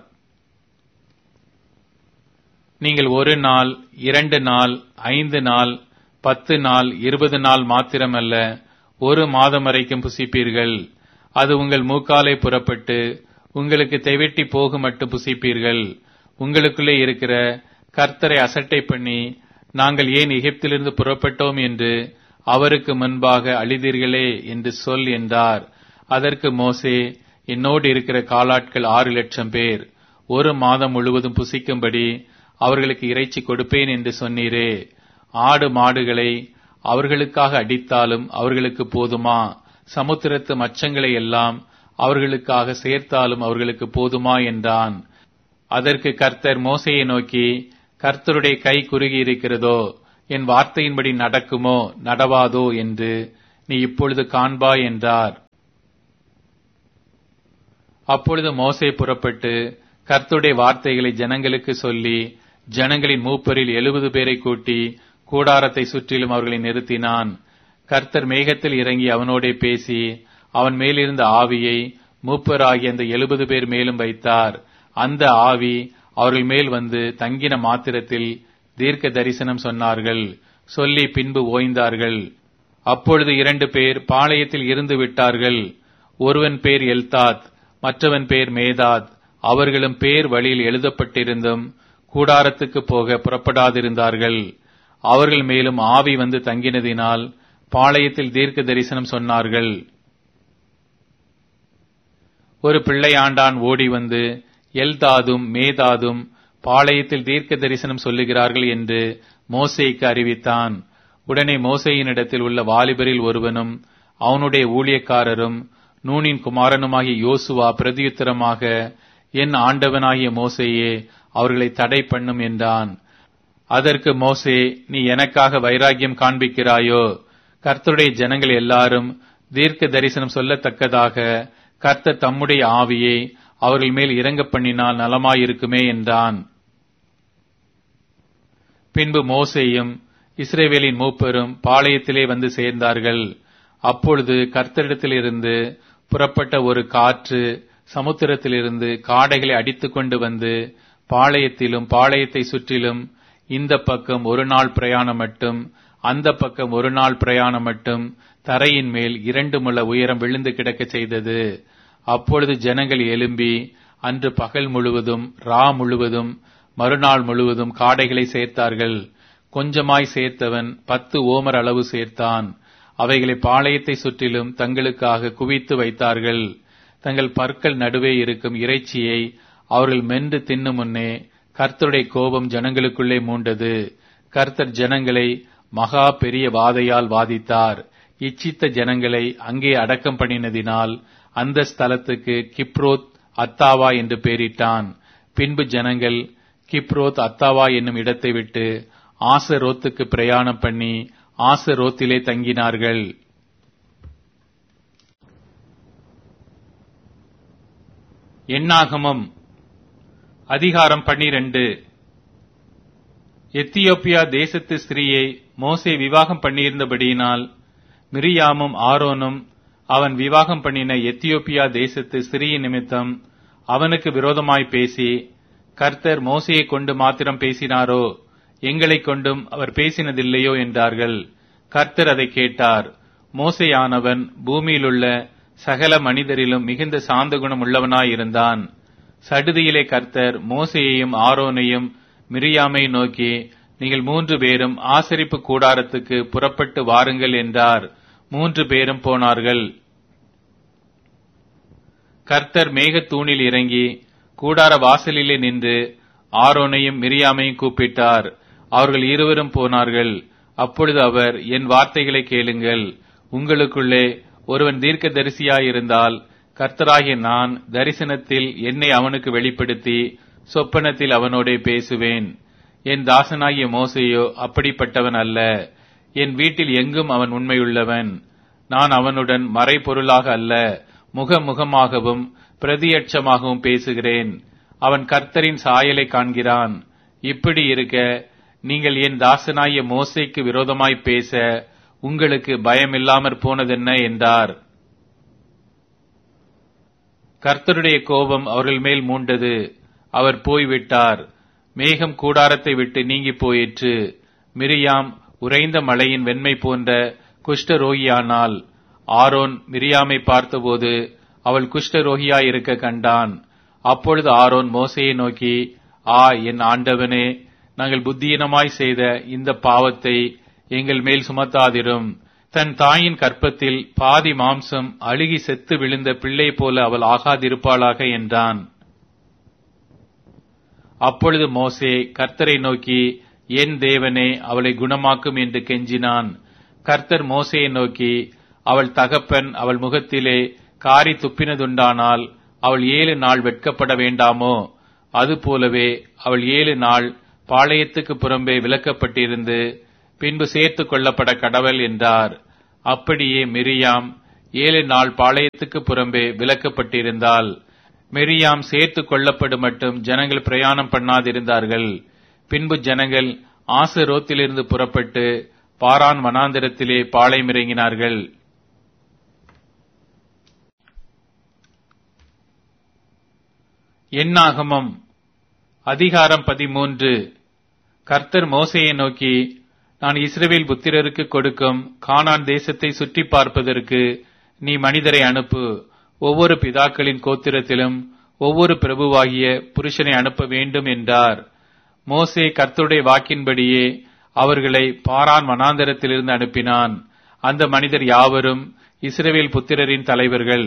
நீங்கள் ஒரு நாள், இரண்டு நாள், ஐந்து நாள், பத்து நாள், இருபது நாள் மாத்திரமல்ல, ஒரு மாதம் வரைக்கும் புசிப்பீர்கள். அது உங்கள் மூக்காலை புறப்பட்டு உங்களுக்கு தெவிட்டி போகு மட்டும் புசிப்பீர்கள். உங்களுக்குள்ளே இருக்கிற கர்த்தரை அசட்டை பண்ணி, நாங்கள் ஏன் எகிப்திலிருந்து புறப்பட்டோம் என்று அவருக்கு முன்பாக அழிதீர்களே என்று சொல் என்றார். அதற்கு மோசே, என்னோடு இருக்கிற காலாட்கள் ஆறு லட்சம் பேர், ஒரு மாதம் முழுவதும் புசிக்கும்படி அவர்களுக்கு இறைச்சி கொடுப்பேன் என்று சொன்னீரே. ஆடு மாடுகளை அவர்களுக்காக அடித்தாலும் அவர்களுக்கு போதுமா? சமுத்திரத்து மச்சங்களை எல்லாம் அவர்களுக்காக சேர்த்தாலும் அவர்களுக்கு போதுமா என்றான். அதற்கு கர்த்தர் மோசேயை நோக்கி, கர்த்தருடைய கை குறுகி இருக்கிறதோ, என் வார்த்தையின்படி நடக்குமோ நடவாதோ என்று நீ இப்பொழுது காண்பாய் என்றார். அப்பொழுது மோசே புறப்பட்டு கர்த்தருடைய வார்த்தைகளை ஜனங்களுக்கு சொல்லி, ஜனங்களின் மூப்பரில் எழுபது பேரை கூட்டி கூடாரத்தை சுற்றிலும் அவர்களை நிறுத்தினான். கர்த்தர் மேகத்தில் இறங்கி அவனோடே பேசி அவன் மேலிருந்த ஆவியை மூப்பராகிய அந்த எழுபது பேர் மேலும் வைத்தார். அந்த ஆவி அவர்கள் மேல் வந்து தங்கின மாத்திரத்தில் தீர்க்க தரிசனம் சொன்னார்கள். சொல்லி பின்பு ஓய்ந்தார்கள். அப்பொழுது இரண்டு பேர் பாளையத்தில் இருந்து விட்டார்கள். ஒருவன் பேர் எல்தாத், மற்றவன் பேர் மேதாத். அவர்களும் பேர் வழியில் எழுதப்பட்டிருந்தும் கூடாரத்துக்கு போக புறப்படாதிருந்தார்கள். அவர்கள் மேலும் ஆவி வந்து தங்கினதினால் பாளையத்தில் தீர்க்க தரிசனம் சொன்னார்கள். ஒரு பிள்ளையாண்டான் ஓடி வந்து எல்தாதும் மேதாதும் பாளையத்தில் தீர்க்க தரிசனம் சொல்லுகிறார்கள் என்று மோசேக்கு அறிவித்தான். உடனே மோசேயினிடத்தில் உள்ள வாலிபரில் ஒருவனும் அவனுடைய ஊழியக்காரரும் நூனின் குமாரனுமாகிய யோசுவா பிரதியுத்தரமாக, என் ஆண்டவனாகிய மோசேயே, அவர்களை தடை பண்ணும் என்றான். அதற்கு மோசே, நீ எனக்காக வைராக்கியம் காண்பிக்கிறாயோ? கர்த்தருடைய ஜனங்கள் எல்லாரும் தீர்க்க தரிசனம் சொல்லத்தக்கதாக கர்த்தர் தம்முடைய ஆவியை அவர்கள் மேல் இறங்க பண்ணினால் நலமாயிருக்குமே என்றான். பின்பு மோசேயும் இஸ்ரவேலின் மூப்பரும் பாளையத்திலே வந்து சேர்ந்தார்கள். அப்பொழுது கர்த்தரிடத்திலிருந்து புறப்பட்ட ஒரு காற்று சமுத்திரத்திலிருந்து காடைகளை அடித்துக் கொண்டு வந்து பாளையத்திலும் பாளையத்தை சுற்றிலும் இந்த பக்கம் ஒரு நாள் பிரயாணம் மட்டும் அந்த பக்கம் ஒரு நாள் பிரயாணம் மட்டும் தரையின் மேல் இரண்டு முழ உயரம் விழுந்து கிடக்க செய்தது. அப்பொழுது ஜனங்கள் எழும்பி அன்று பகல் முழுவதும் ரா முழுவதும் மறுநாள் முழுவதும் காடைகளை சேர்த்தார்கள். கொஞ்சமாய் சேர்த்தவன் பத்து ஓமர் அளவு சேர்த்தான். அவைகளை பாளையத்தை சுற்றிலும் தங்களுக்காக குவித்து வைத்தார்கள். தங்கள் பற்கள் நடுவே இருக்கும் இறைச்சியை அவர்கள் மென்று தின்னு முன்னே கர்த்தருடைய கோபம் ஜனங்களுக்குள்ளே மூண்டது. கர்த்தர் ஜனங்களை மகா பெரிய வாதையால் வாதித்தார். இச்சித்த ஜனங்களை அங்கே அடக்கம் பண்ணினதினால் அந்த ஸ்தலத்துக்கு கிப்ரோத் அத்தாவா என்று பெயரிட்டான். பின்பு ஜனங்கள் கிப்ரோத் அத்தாவா என்னும் இடத்தை விட்டு ஆசரோத்துக்கு பிரயாணம் பண்ணி ஆசரோத்திலே தங்கினார்கள். எண்ணாகமம் அதிகாரம் பன்னிரண்டு. எத்தியோப்பியா தேசத்து ஸ்திரீயை மோசே விவாகம் பண்ணியிருந்தபடியினால் மிரியாமும் ஆரோனும் அவன் விவாகம் பண்ணின எத்தியோப்பியா தேசத்து ஸ்திரீயின் நிமித்தம் அவனுக்கு விரோதமாய் பேசி, கர்த்தர் மோசையை கொண்டு மாத்திரம் பேசினாரோ, எங்களை கொண்டும் அவர் பேசினதில்லையோ என்றார்கள். கர்த்தர் அதை கேட்டார். மோசேயானவன் பூமியிலுள்ள சகல மனிதரிலும் மிகுந்த சாந்த குணம் உள்ளவனாயிருந்தான். சடுதியிலே கர்த்தர் மோசேயையும் ஆரோனையும் மிரியாமை நோக்கி, நீங்கள் மூன்று பேரும் ஆசரிப்பு கூடாரத்துக்கு புறப்பட்டு வாருங்கள் என்றார். மூன்று பேரும் போனார்கள். கர்த்தர் மேகத்தூணில் இறங்கி கூடார வாசலிலே நின்று ஆரோனையும் மிரியாமையும் கூப்பிட்டார். அவர்கள் இருவரும் போனார்கள். அப்பொழுது அவர், என் வார்த்தைகளை கேளுங்கள். உங்களுக்குள்ளே ஒருவன் தீர்க்கதரிசியாயிருந்தால் கர்த்தராகிய நான் தரிசனத்தில் என்னை அவனுக்கு வெளிப்படுத்தி சொப்பனத்தில் அவனோடே பேசுவேன். என் தாசனாகிய மோசேயோ அப்படிப்பட்டவன் அல்ல. என் வீட்டில் எங்கும் அவன் உண்மையுள்ளவன். நான் அவனுடன் மறைபொருளாக அல்ல, முகமுகமாகவும் பிரதியட்சமாகவும் பேசுகிறேன். அவன் கர்த்தரின் சாயலை காண்கிறான். இப்படி இருக்க நீங்கள் என் தாசனாகிய மோசேக்கு விரோதமாய் பேச உங்களுக்கு பயமில்லாமற் போனதென்ன என்றார். கர்த்தருடைய கோபம் அவர்கள் மேல் மூண்டது. அவர் போய்விட்டார். மேகம் கூடாரத்தை விட்டு நீங்கி போயிற்று. மிரியாம் உறைந்த மலையின் வெண்மை போன்ற குஷ்டரோகியானாள். ஆரோன் மிரியாமை பார்த்தபோது அவள் குஷ்டரோகியாயிருக்க கண்டான். அப்பொழுது ஆரோன் மோசேயை நோக்கி, ஆ என் ஆண்டவனே, நாங்கள் புத்தியீனமாய் செய்த இந்த பாவத்தை எங்கள் மேல் சுமத்தாதிரும். தன் தாயின் கற்பத்தில் பாதி மாம்சம் அழுகி செத்து விழுந்த பிள்ளை போல அவள் ஆகாதிருப்பாளாக என்றான். அப்பொழுது மோசே கர்த்தரை நோக்கி, என் தேவனே, அவளை குணமாக்கும் என்று கெஞ்சினான். கர்த்தர் மோசேயை நோக்கி, அவள் தகப்பன் அவள் முகத்திலே காரி துப்பினதுண்டானால் அவள் ஏழு நாள் வெட்கப்பட வேண்டாமோ? அதுபோலவே அவள் ஏழு நாள் பாளையத்துக்கு புறம்பே விலக்கப்பட்டிருந்து பின்பு சேர்த்து கொள்ளப்பட கடவல் என்றார். அப்படியே மிரியாம் ஏழு நாள் பாளையத்துக்கு புறம்பே விலக்கப்பட்டிருந்தால் மிரியாம் சேர்த்து கொள்ளப்படு மட்டும் ஜனங்கள் பிரயாணம் பண்ணாதிருந்தார்கள். பின்பு ஜனங்கள் ஆசரோத்திலிருந்து புறப்பட்டு பாரான் வனாந்திரத்திலே பாளையமிறங்கினார்கள். என்னாகமம் அதிகாரம் பதிமூன்று. கர்த்தர் மோசேயை நோக்கி, நான் இஸ்ரவேல் புத்திரருக்கு கொடுக்கும் கானான் தேசத்தை சுற்றி பார்ப்பதற்கு நீ மனிதரை அனுப்பு. ஒவ்வொரு பிதாக்களின் கோத்திரத்திலும் ஒவ்வொரு பிரபுவாகிய புருஷனை அனுப்ப வேண்டும் என்றார். மோசே கர்த்தருடைய வாக்கின்படியே அவர்களை பாரான் வனாந்தரத்திலிருந்து அனுப்பினான். அந்த மனிதர் யாவரும் இஸ்ரவேல் புத்திரரின் தலைவர்கள்.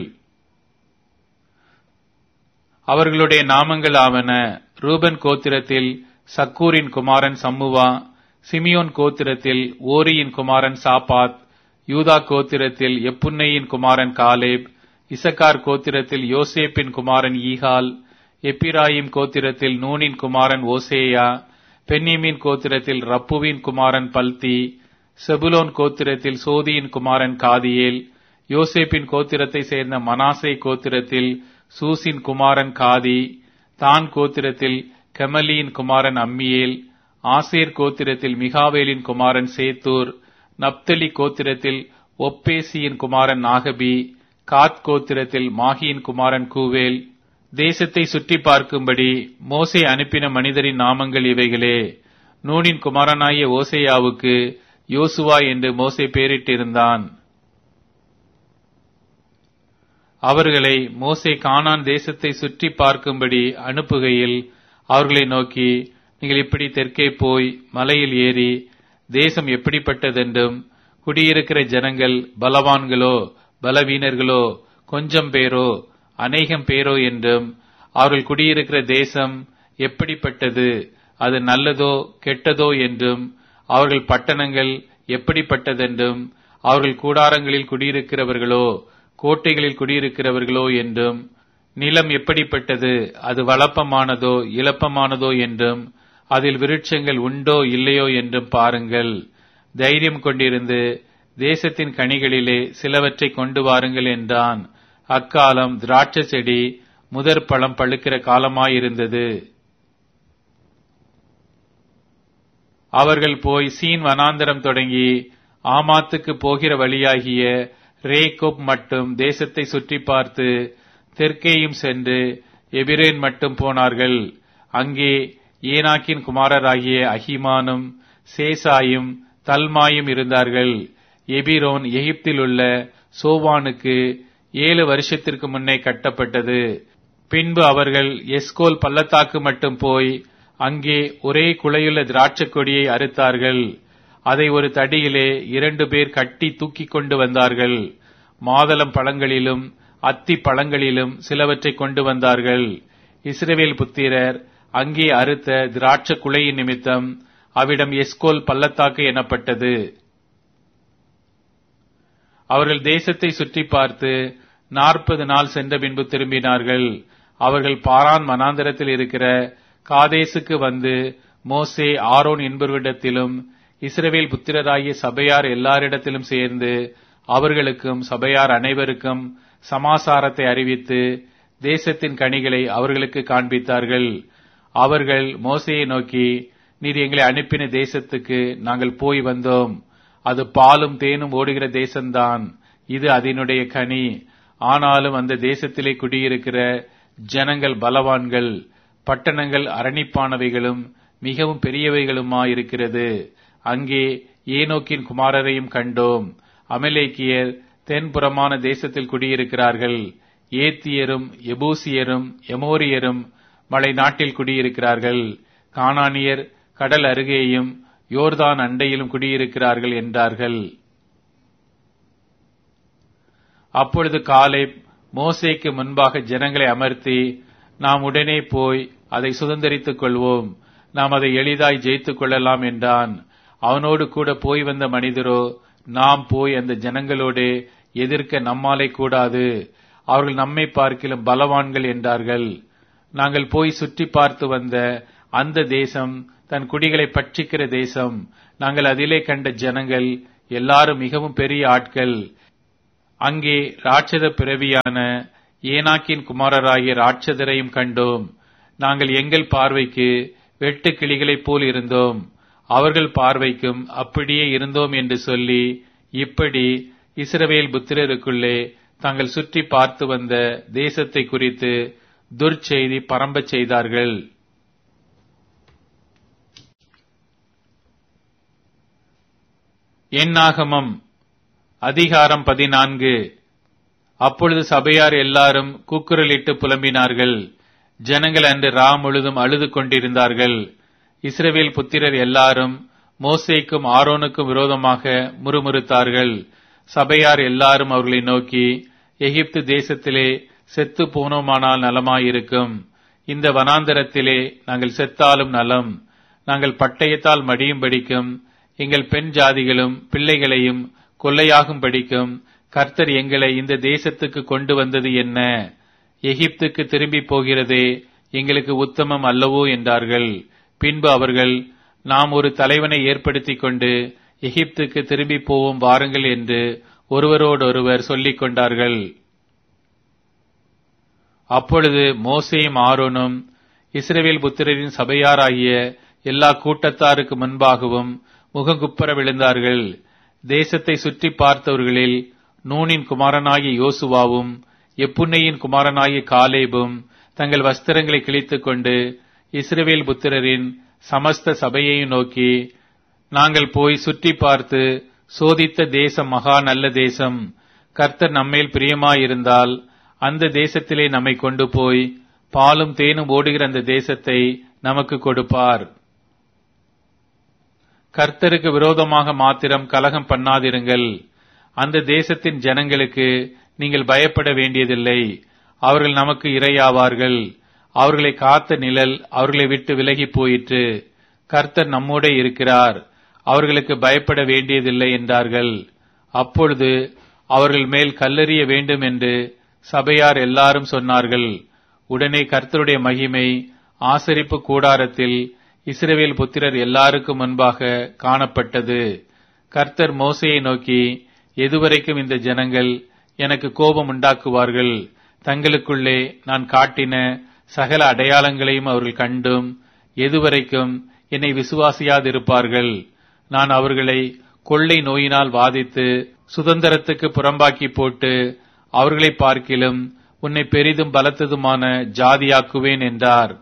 அவர்களுடைய நாமங்கள் ஆவன: ரூபன் கோத்திரத்தில் சக்கூரின் குமாரன் சம்முவா, சிமியோன் கோத்திரத்தில் ஓரியின் குமாரன் சாப்பாத், யூதா கோத்திரத்தில் எப்புன்னையின் குமாரன் காலேப், இசக்கார் கோத்திரத்தில் யோசேப்பின் குமாரன் ஈகால், எப்பிராயிம் கோத்திரத்தில் நூனின் குமாரன் ஓசேயா, பென்னியமின் கோத்திரத்தில் ரப்புவின் குமாரன் பல்தி, செபுலோன் கோத்திரத்தில் சோதியின் குமாரன் காதியேல், யோசேப்பின் கோத்திரத்தை சேர்ந்த மனாசே கோத்திரத்தில் சூசின் குமாரன் காதி, தான் கோத்திரத்தில் கெமலியின் குமாரன் அம்மியேல், ஆசேர் கோத்திரத்தில் மிகாவேலின் குமாரன் சேத்தூர், நப்தலி கோத்திரத்தில் ஒப்பேசியின் குமாரன் நாகபி, காத் கோத்திரத்தில் மாகியின் குமாரன் கூவேல். தேசத்தை சுற்றி பார்க்கும்படி மோசே அனுப்பின மனிதரின் நாமங்கள் இவைகளே. நூனின் குமாரனாகிய ஓசேயாவுக்கு யோசுவா என்று மோசே பெயரிட்டிருந்தான். அவர்களை மோசே கானான் தேசத்தை சுற்றி பார்க்கும்படி அனுப்புகையில் அவர்களை நோக்கி, நீங்கள் இப்படி தெற்கே போய் மலையில் ஏறி தேசம் எப்படிப்பட்டதென்றும், குடியிருக்கிற ஜனங்கள் பலவான்களோ பலவீனர்களோ, கொஞ்சம் பேரோ அநேகம் பேரோ என்றும், அவர்கள் குடியிருக்கிற தேசம் எப்படிப்பட்டது, அது நல்லதோ கெட்டதோ என்றும், அவர்கள் பட்டணங்கள் எப்படிப்பட்டதென்றும், அவர்கள் கூடாரங்களில் குடியிருக்கிறவர்களோ கோட்டைகளில் குடியிருக்கிறவர்களோ என்றும், நிலம் எப்படிப்பட்டது, அது வளப்பமானதோ இளப்பமானதோ என்றும், அதில் விருட்சங்கள் உண்டோ இல்லையோ என்றும் பாருங்கள். தைரியம் கொண்டிருந்து தேசத்தின் கனிகளிலே சிலவற்றை கொண்டு வாருங்கள் என்றான். அக்காலம் திராட்சை செடி முதற் பழம் பழுக்கிற காலமாயிருந்தது. அவர்கள் போய் சீன் வனாந்தரம் தொடங்கி ஆமாத்துக்கு போகிற வழியாகிய ரேகோப் மட்டும் தேசத்தை சுற்றி பார்த்து தெற்கேயும் சென்று எபிரேன் மட்டும் போனார்கள். அங்கே ஏனாக்கின் குமாரராகிய அஹிமானும் சேசாயும் தல்மாயும் இருந்தார்கள். எபிரோன் எகிப்தில் உள்ள சோவானுக்கு ஏழு வருஷத்திற்கு முன்னே கட்டப்பட்டது. பின்பு அவர்கள் எஸ்கோல் பள்ளத்தாக்கு மட்டும் போய் அங்கே ஒரே குலையுள்ள திராட்சை கொடியை அறுத்தார்கள். அதை ஒரு தடியிலே இரண்டு பேர் கட்டி தூக்கி கொண்டு வந்தார்கள். மாதளம் பழங்களிலும் அத்தி பழங்களிலும் சிலவற்றை கொண்டு வந்தார்கள். இஸ்ரவேல் புத்திரர் அங்கே அறுத்த திராட்சை குலையின் நிமித்தம் அவ்விடம் எஸ்கோல் பள்ளத்தாக்கு எனப்பட்டது. அவர்கள் தேசத்தை சுற்றி பார்த்து நாற்பது நாள் சென்ற பின்பு திரும்பினார்கள். அவர்கள் பாரான் வனாந்தரத்தில் இருக்கிற காதேசுக்கு வந்து மோசே ஆரோன் என்பவரிடத்திலும் இஸ்ரவேல் புத்திரராகிய சபையார் எல்லாரிடத்திலும் சேர்ந்து அவர்களுக்கும் சபையார் அனைவருக்கும் சமாசாரத்தை அறிவித்து தேசத்தின் கனிகளை அவர்களுக்கு காண்பித்தார்கள். அவர்கள் மோசேயை நோக்கி, நீர் எங்களை அனுப்பின தேசத்துக்கு நாங்கள் போய் வந்தோம். அது பாலும் தேனும் ஓடுகிற தேசம்தான். இது அதனுடைய கனி. ஆனாலும் அந்த தேசத்திலே குடியிருக்கிற ஜனங்கள் பலவான்கள், பட்டணங்கள் அரணிப்பானவைகளும் மிகவும் பெரியவைகளுமாயிருக்கிறது. அங்கே ஏனோக்கின் குமாரரையும் கண்டோம். அமலேக்கியர் தென்புறமான தேசத்தில் குடியிருக்கிறார்கள். ஏத்தியரும் எபூசியரும் எமோரியரும் மலை நாட்டில் குடியிருக்கிறார்கள். கானானியர் கடல் அருகேயும் யோர்தான் அண்டையிலும் குடியிருக்கிறார்கள் என்றார்கள். அப்பொழுது காலேப் மோசேக்கு முன்பாக ஜனங்களை அமர்த்தி, நாம் உடனே போய் அதை சுதந்தரித்துக் கொள்வோம், நாம் அதை எளிதாய் ஜெயித்துக் கொள்ளலாம் என்றான். அவனோடு கூட போய் வந்த மனிதரோ, நாம் போய் அந்த ஜனங்களோடு எதிர்க்க நம்மாலே கூடாது, அவர்கள் நம்மை பார்க்கிலும் பலவான்கள் என்றார்கள். நாங்கள் போய் சுற்றி பார்த்து வந்த அந்த தேசம் தன் குடிகளை பட்சிக்கிற தேசம். நாங்கள் அதிலே கண்ட ஜனங்கள் எல்லாரும் மிகவும் பெரிய ஆட்கள். அங்கே ராட்சத பிறவியான ஏனாக்கின் குமாரராகிய ராட்சதரையும் கண்டோம். நாங்கள் எங்கள் பார்வைக்கு வெட்டு கிளிகளைப் போல் இருந்தோம், அவர்கள் பார்வைக்கும் அப்படியே இருந்தோம் என்று சொல்லி, இப்படி இஸ்ரவேல் புத்திரருக்குள்ளே தாங்கள் சுற்றி பார்த்து வந்த தேசத்தை குறித்து துர்ச்செய்தி பரம்பச் செய்தார்கள். என்னாகமம் அதிகாரம் பதினான்கு. அப்பொழுது சபையார் எல்லாரும் கூக்குரலிட்டு புலம்பினார்கள். ஜனங்கள் அன்று ரா முழுதும் அழுது கொண்டிருந்தார்கள். இஸ்ரவேல் புத்திரர் எல்லாரும் மோசேக்கும் ஆரோனுக்கும் விரோதமாக முறுமுறுத்தார்கள். சபையார் எல்லாரும் அவர்களை நோக்கி, எகிப்து தேசத்திலே செத்து போனோமானால் நலமாயிருக்கும். இந்த வனாந்தரத்திலே நாங்கள் செத்தாலும் நலம். நாங்கள் பட்டயத்தால் மடியும்படிக்கும் எங்கள் பெண் ஜாதிகளும் பிள்ளைகளையும் கொள்ளையாகும் படிக்கும் கர்த்தர் எங்களை இந்த தேசத்துக்கு கொண்டு வந்தது என்ன? எகிப்துக்கு திரும்பி போகிறதே எங்களுக்கு உத்தமம் அல்லவோ என்றார்கள். பின்பு அவர்கள், நாம் ஒரு தலைவனை ஏற்படுத்திக் கொண்டு எகிப்துக்கு திரும்பி போவோம் வாருங்கள் என்று ஒருவரோடொருவர் சொல்லிக் கொண்டார்கள். அப்பொழுது மோசேயும் ஆரோனும் இஸ்ரவேல் புத்திரரின் சபையாராகிய எல்லா கூட்டத்தாருக்கு முன்பாகவும் முகங்குப்புற விழுந்தார்கள். தேசத்தை சுற்றி பார்த்தவர்களில் நூனின் குமாரனாகிய யோசுவாவும் எப்புன்னையின் குமாரனாகிய காலேபும் தங்கள் வஸ்திரங்களை கிழித்துக் கொண்டு இஸ்ரவேல் புத்திரரின் சமஸ்த சபையையும் நோக்கி, நாங்கள் போய் சுற்றி பார்த்து சோதித்த தேசம் மகா நல்ல தேசம். கர்த்தர் நம்மேல் பிரியமாயிருந்தால் அந்த தேசத்திலே நம்மை கொண்டு போய் பாலும் தேனும் ஓடுகிற அந்த தேசத்தை நமக்கு கொடுப்பார். கர்த்தருக்கு விரோதமாக மாத்திரம் கலகம் பண்ணாதிருங்கள். அந்த தேசத்தின் ஜனங்களுக்கு நீங்கள் பயப்பட வேண்டியதில்லை. அவர்கள் நமக்கு இரையாவார்கள். அவர்களை காத்த நிழல் அவர்களை விட்டு விலகி போயிற்று. கர்த்தர் நம்மோட இருக்கிறார், அவர்களுக்கு பயப்பட வேண்டியதில்லை என்றார்கள். அப்பொழுது அவர்கள் மேல் கல்லெறிய வேண்டும் என்று சபையார் எல்லாரும் சொன்னார்கள். உடனே கர்த்தருடைய மகிமை ஆசரிப்பு கூடாரத்தில் இஸ்ரவேல் புத்திரர் எல்லாருக்கும் முன்பாக காணப்பட்டது. கர்த்தர் மோசேயை நோக்கி, எதுவரைக்கும் இந்த ஜனங்கள் எனக்கு கோபம் உண்டாக்குவார்கள்? தங்களுக்குள்ளே நான் காட்டின சகல அடையாளங்களையும் அவர்கள் கண்டும் எதுவரைக்கும் என்னை விசுவாசியாதிருப்பார்கள்? நான் அவர்களை கொள்ளை நோயினால் வாதித்து சுதந்திரத்துக்கு புறம்பாக்கி போட்டு அவர்களை பார்க்கிலும் உன்னை பெரிதும் பலத்ததுமான ஜாதியாக்குவேன் என்றார்.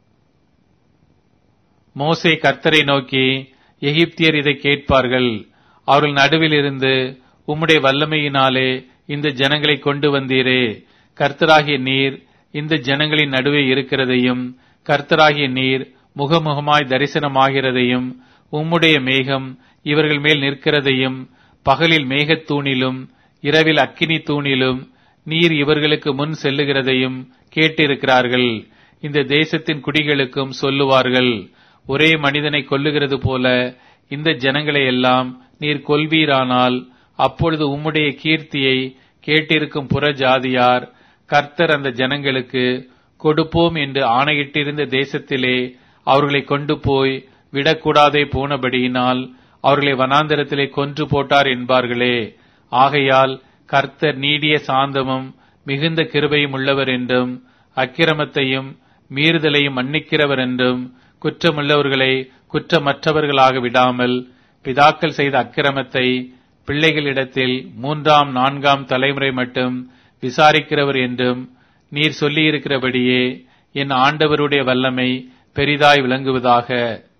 மோசே கர்த்தரை நோக்கி, எகிப்தியர் இதை கேட்பார்கள். அவர்கள் நடுவில் இருந்து உம்முடைய வல்லமையினாலே இந்த ஜனங்களை கொண்டு வந்தீரே. கர்த்தராகிய நீர் இந்த ஜனங்களின் நடுவே இருக்கிறதையும் கர்த்தராகிய நீர் முகமுகமாய் தரிசனமாகிறதையும் உம்முடைய மேகம் இவர்கள் மேல் நிற்கிறதையும் பகலில் மேகத்தூணிலும் இரவில் அக்கினி தூணிலும் நீர் இவர்களுக்கு முன் செல்லுகிறதையும் கேட்டிருக்கிறார்கள். இந்த தேசத்தின் குடிகளுக்கும் சொல்லுவார்கள், ஒரே மனிதனை கொல்லுகிறது போல இந்த ஜனங்களை எல்லாம் நீர் கொல்வீரானால் அப்பொழுது உம்முடைய கீர்த்தியை கேட்டிருக்கும் புற ஜாதியார் கர்த்தர் அந்த ஜனங்களுக்கு கொடுப்போம் என்று ஆணையிட்டிருந்த தேசத்திலே அவர்களை கொண்டு போய் விடக்கூடாதே போனபடியினால் அவர்களை வனாந்தரத்திலே கொன்று போட்டார் என்பார்களே. ஆகையால் கர்த்தர் நீடிய சாந்தமும் மிகுந்த கிருபையும் உள்ளவர் என்றும் அக்கிரமத்தையும் மீறுதலையும் மன்னிக்கிறவர் என்றும் குற்றமுள்ளவர்களை குற்றமற்றவர்களாக விடாமல் பிதாக்கள் செய்த அக்கிரமத்தை பிள்ளைகளிடத்தில் மூன்றாம் நான்காம் தலைமுறை மட்டும் விசாரிக்கிறவர் என்றும் நீர் சொல்லியிருக்கிறபடியே என் ஆண்டவருடைய வல்லமை பெரிதாய் விளங்குவதாக.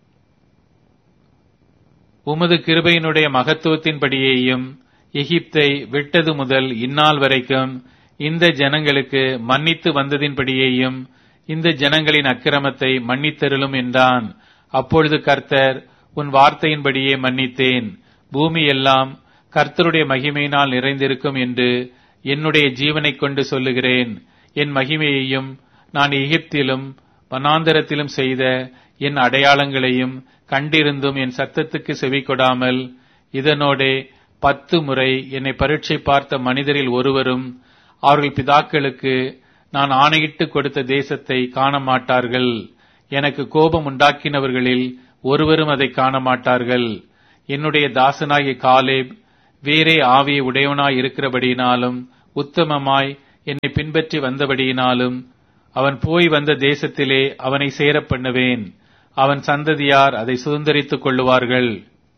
உமது கிருபையினுடைய மகத்துவத்தின்படியேயும் எகிப்தை விட்டது முதல் இந்நாள் வரைக்கும் இந்த ஜனங்களுக்கு மன்னித்து வந்ததின்படியேயும் இந்த ஜனங்களின் அக்கிரமத்தை மன்னித்தருளும் என்றான். அப்பொழுது கர்த்தர், உன் வார்த்தையின்படியே மன்னித்தேன். பூமி எல்லாம் கர்த்தருடைய மகிமையினால் நிறைந்திருக்கும் என்று என்னுடைய ஜீவனைக் கொண்டு சொல்லுகிறேன். என் மகிமையையும் நான் எகிப்திலும் வனாந்தரத்திலும் செய்த என் அடையாளங்களையும் கண்டிருந்தும் என் சத்தத்துக்கு செவி கொடாமல் இதனோடே பத்து முறை என்னை பரீட்சை பார்த்த மனிதரில் ஒருவரும் அவர்கள் பிதாக்களுக்கு நான் ஆணையிட்டு கொடுத்த தேசத்தை காண மாட்டார்கள். எனக்கு கோபம் உண்டாக்கினவர்களில் ஒருவரும் அதை காண மாட்டார்கள். என்னுடைய தாசனாகிய காலேப் வேறே ஆவியை உடையவனாய் இருக்கிறபடியினாலும் உத்தமமாய் என்னை பின்பற்றி வந்தபடியினாலும் அவன் போய் வந்த தேசத்திலே அவனை சேரப் பண்ணுவேன். அவன் சந்ததியார் அதை சுதந்தரித்துக் கொள்ளுவார்கள்.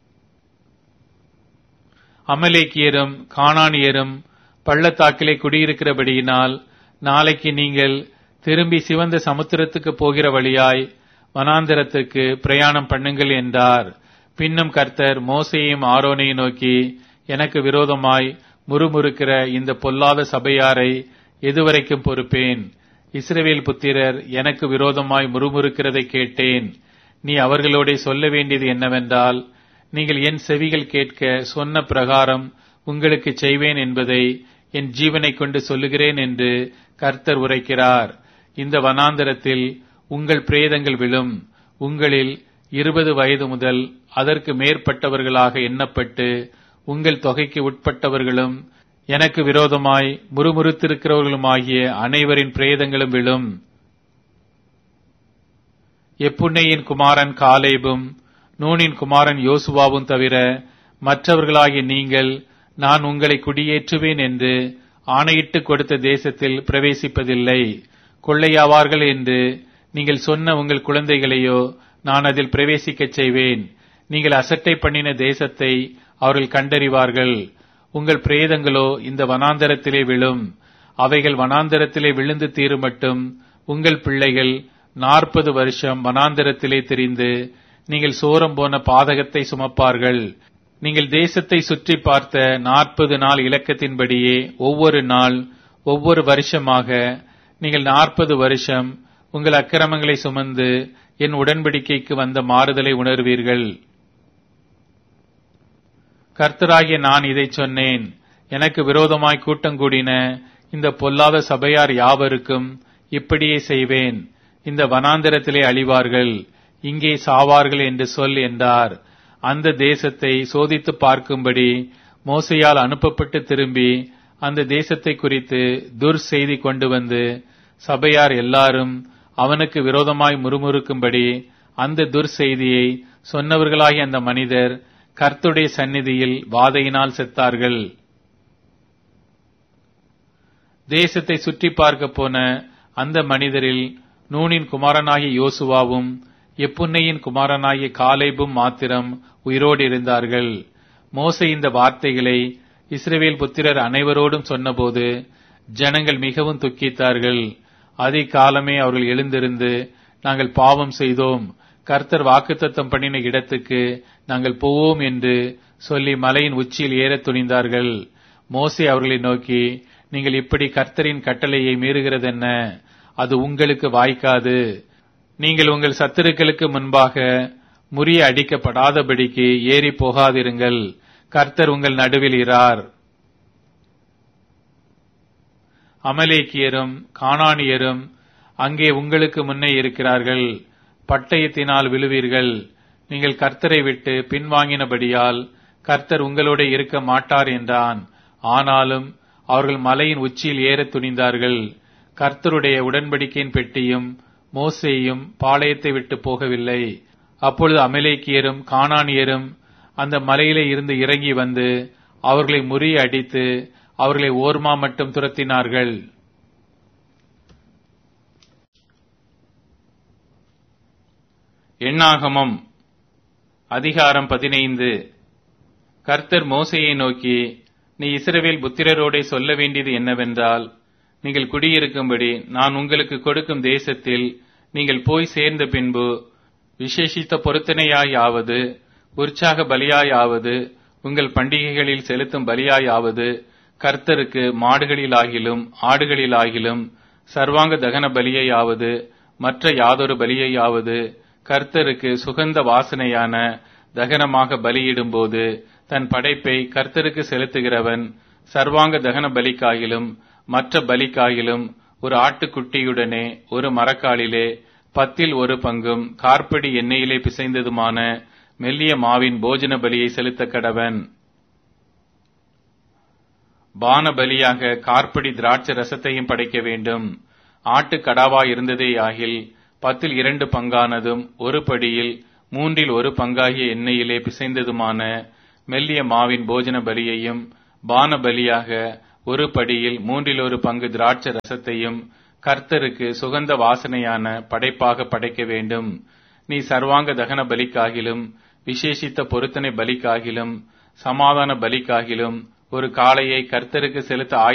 அமலேக்கியரும் கானானியரும் பள்ளத்தாக்கிலே குடியிருக்கிறபடியினால் நாளைக்கு நீங்கள் திரும்பி சிவந்த சமுத்திரத்துக்கு போகிற வழியாய் வனாந்தரத்துக்கு பிரயாணம் பண்ணுங்கள் என்றார். பின்னும் கர்த்தர் மோசேயையும் ஆரோனையும் நோக்கி, எனக்கு விரோதமாய் முறுமுறுக்கிற இந்த பொல்லாத சபையாரை எதுவரைக்கும் பொறுப்பேன்? இஸ்ரவேல் புத்திரர் எனக்கு விரோதமாய் முறுமுறுக்கிறதை கேட்டேன். நீ அவர்களோட சொல்ல வேண்டியது என்னவென்றால், நீங்கள் என் செவிகள் கேட்க சொன்ன பிரகாரம் உங்களுக்கு செய்வேன் என்பதை என் ஜீவனை கொண்டு சொல்லுகிறேன் என்று கர்த்தர் உரைக்கிறார். இந்த வனாந்தரத்தில் உங்கள் பிரேதங்கள் விழும். உங்களில் இருபது வயது முதல் அதற்கு மேற்பட்டவர்களாக எண்ணப்பட்டு உங்கள் தொகைக்கு உட்பட்டவர்களும் எனக்கு விரோதமாய் முறுமுறுத்திருக்கிறவர்களுமாகிய அனைவரின் பிரேதங்களும் விழும். எப்புன்னேயின் குமாரன் காலேபும் நூனின் குமாரன் யோசுவாவும் தவிர மற்றவர்களாகிய நீங்கள் நான் உங்களை குடியேற்றுவேன் என்று ஆணையிட்டு கொடுத்த தேசத்தில் பிரவேசிப்பதில்லை. கொள்ளையாவார்கள் என்று நீங்கள் சொன்ன உங்கள் குழந்தைகளையோ நான் அதில் பிரவேசிக்கச் செய்வேன். நீங்கள் அசட்டை பண்ணின தேசத்தை அவர்கள் கண்டறிவார்கள். உங்கள் பிரேதங்களோ இந்த வனாந்தரத்திலே விழும். அவைகள் வனாந்தரத்திலே விழுந்து தீருமட்டும் உங்கள் பிள்ளைகள் நாற்பது வருஷம் வனாந்தரத்திலே திரிந்து நீங்கள் சோரம் போன பாதகத்தை சுமப்பார்கள். நீங்கள் தேசத்தை சுற்றி பார்த்த நாற்பது நாள் இலக்கத்தின்படியே ஒவ்வொரு நாள் ஒவ்வொரு வருஷமாக நீங்கள் நாற்பது வருஷம் உங்கள் அக்கிரமங்களை சுமந்து என் உடன்படிக்கைக்கு வந்த மாறுதலை உணர்வீர்கள். கர்த்தராகிய நான் இதை சொன்னேன். எனக்கு விரோதமாய் கூட்டங்கூடின இந்த பொல்லாத சபையார் யாவருக்கும் இப்படியே செய்வேன். இந்த வனாந்தரத்திலே அழிவார்கள், இங்கே சாவார்கள் என்று சொல் என்றார். அந்த தேசத்தை சோதித்து பார்க்கும்படி மோசேயால் அனுப்பப்பட்டு திரும்பி அந்த தேசத்தை குறித்து துர் செய்தி கொண்டு வந்து சபையார் எல்லாரும் அவனுக்கு விரோதமாய் முறுமுறுக்கும்படி அந்த துர் செய்தியை சொன்னவர்களாகிய அந்த மனிதர் கர்த்தருடைய சந்நிதியில் வாதையினால் செத்தார்கள். தேசத்தை சுற்றி பார்க்க போன அந்த மனிதரில் நூனின் குமாரனாகிய யோசுவாவும் எப்புன்னையின் குமாரனாகிய காலேபும் மாத்திரம் உயிரோடு இருந்தார்கள். மோசே இந்த வார்த்தைகளை இஸ்ரவேல் புத்திரர் அனைவரோடும் சொன்னபோது ஜனங்கள் மிகவும் துக்கித்தார்கள். அதிகாலமே அவர்கள் எழுந்திருந்து, நாங்கள் பாவம் செய்தோம், கர்த்தர் வாக்குத்தத்தம் பண்ணின இடத்துக்கு நாங்கள் போவோம் என்று சொல்லி மலையின் உச்சியில் ஏறத் துணிந்தார்கள். மோசே அவர்களை நோக்கி, நீங்கள் இப்படி கர்த்தரின் கட்டளையை மீறுகிறதென்ன? அது உங்களுக்கு வாய்க்காது. நீங்கள் உங்கள் சத்துருக்களுக்கு முன்பாக முறிய அடிக்கப்படாதபடிக்கு ஏறி போகாதிருங்கள். கர்த்தர் உங்கள் நடுவில் இரார். அமலேக்கியரும் கானானியரும் அங்கே உங்களுக்கு முன்னே இருக்கிறார்கள். பட்டயத்தினால் விழுவீர்கள். நீங்கள் கர்த்தரை விட்டு பின்வாங்கினபடியால் கர்த்தர் உங்களோட இருக்க மாட்டார் என்றான். ஆனாலும் அவர்கள் மலையின் உச்சியில் ஏறத் துணிந்தார்கள். கர்த்தருடைய உடன்படிக்கையின் பெட்டியும் மோசேயும் பாளையத்தை விட்டு போகவில்லை. அப்பொழுது அமலேக்கியரும் கானானியரும் அந்த மலையிலே இருந்து இறங்கி வந்து அவர்களை முறிய அடித்து அவர்களை ஓர்மா மட்டும் துரத்தினார்கள். எண்ணாகமம் அதிகாரம் பதினைந்து. கர்த்தர் மோசேயை நோக்கி, நீ இஸ்ரவேல் புத்திரரோடே சொல்ல வேண்டியது என்னவென்றால், நீங்கள் குடியிருக்கும்படி நான் உங்களுக்கு கொடுக்கும் தேசத்தில் நீங்கள் போய் சேர்ந்த பின்பு விசேஷித்த பொருத்தனையாயாவது உற்சாக பலியாயாவது உங்கள் பண்டிகைகளில் செலுத்தும் பலியாயாவது கர்த்தருக்கு மாடுகளிலாகிலும் ஆடுகளிலாகிலும் சர்வாங்க தகன பலியையாவது மற்ற யாதொரு பலியையாவது கர்த்தருக்கு சுகந்த வாசனையான தகனமாக பலியிடும்போது தன் படைப்பை கர்த்தருக்கு செலுத்துகிறவன் சர்வாங்க தகன பலிக்காகிலும் மற்ற பலிக்காகிலும் ஒரு ஆட்டுக்குட்டியுடனே ஒரு மரக்காலிலே பத்தில் ஒரு பங்கும் கார்படி எண்ணெயிலே பிசைந்ததுமான மெல்லிய மாவின் போஜன பலியை செலுத்த கடவன். பான பலியாக கார்படி திராட்சை ரசத்தையும் படைக்க வேண்டும். ஆட்டு கடாவா இருந்ததே ஆகில் பத்தில் இரண்டு பங்கானதும் ஒரு படியில் மூன்றில் ஒரு பங்காகிய எண்ணெயிலே பிசைந்ததுமான மெல்லிய மாவின் போஜன பலியையும், பான பலியாக ஒரு படியில் மூன்றில் ஒரு பங்கு திராட்சை ரசத்தையும் கர்த்தருக்கு சுகந்த வாசனையான படைப்பாக படைக்க வேண்டும். நீ சர்வாங்க தகன பலிக்காகிலும் விசேஷித்த பொருத்தனை பலிக்காகிலும் சமாதான பலிக்காகிலும் ஒரு காளையை கர்த்தருக்கு செலுத்த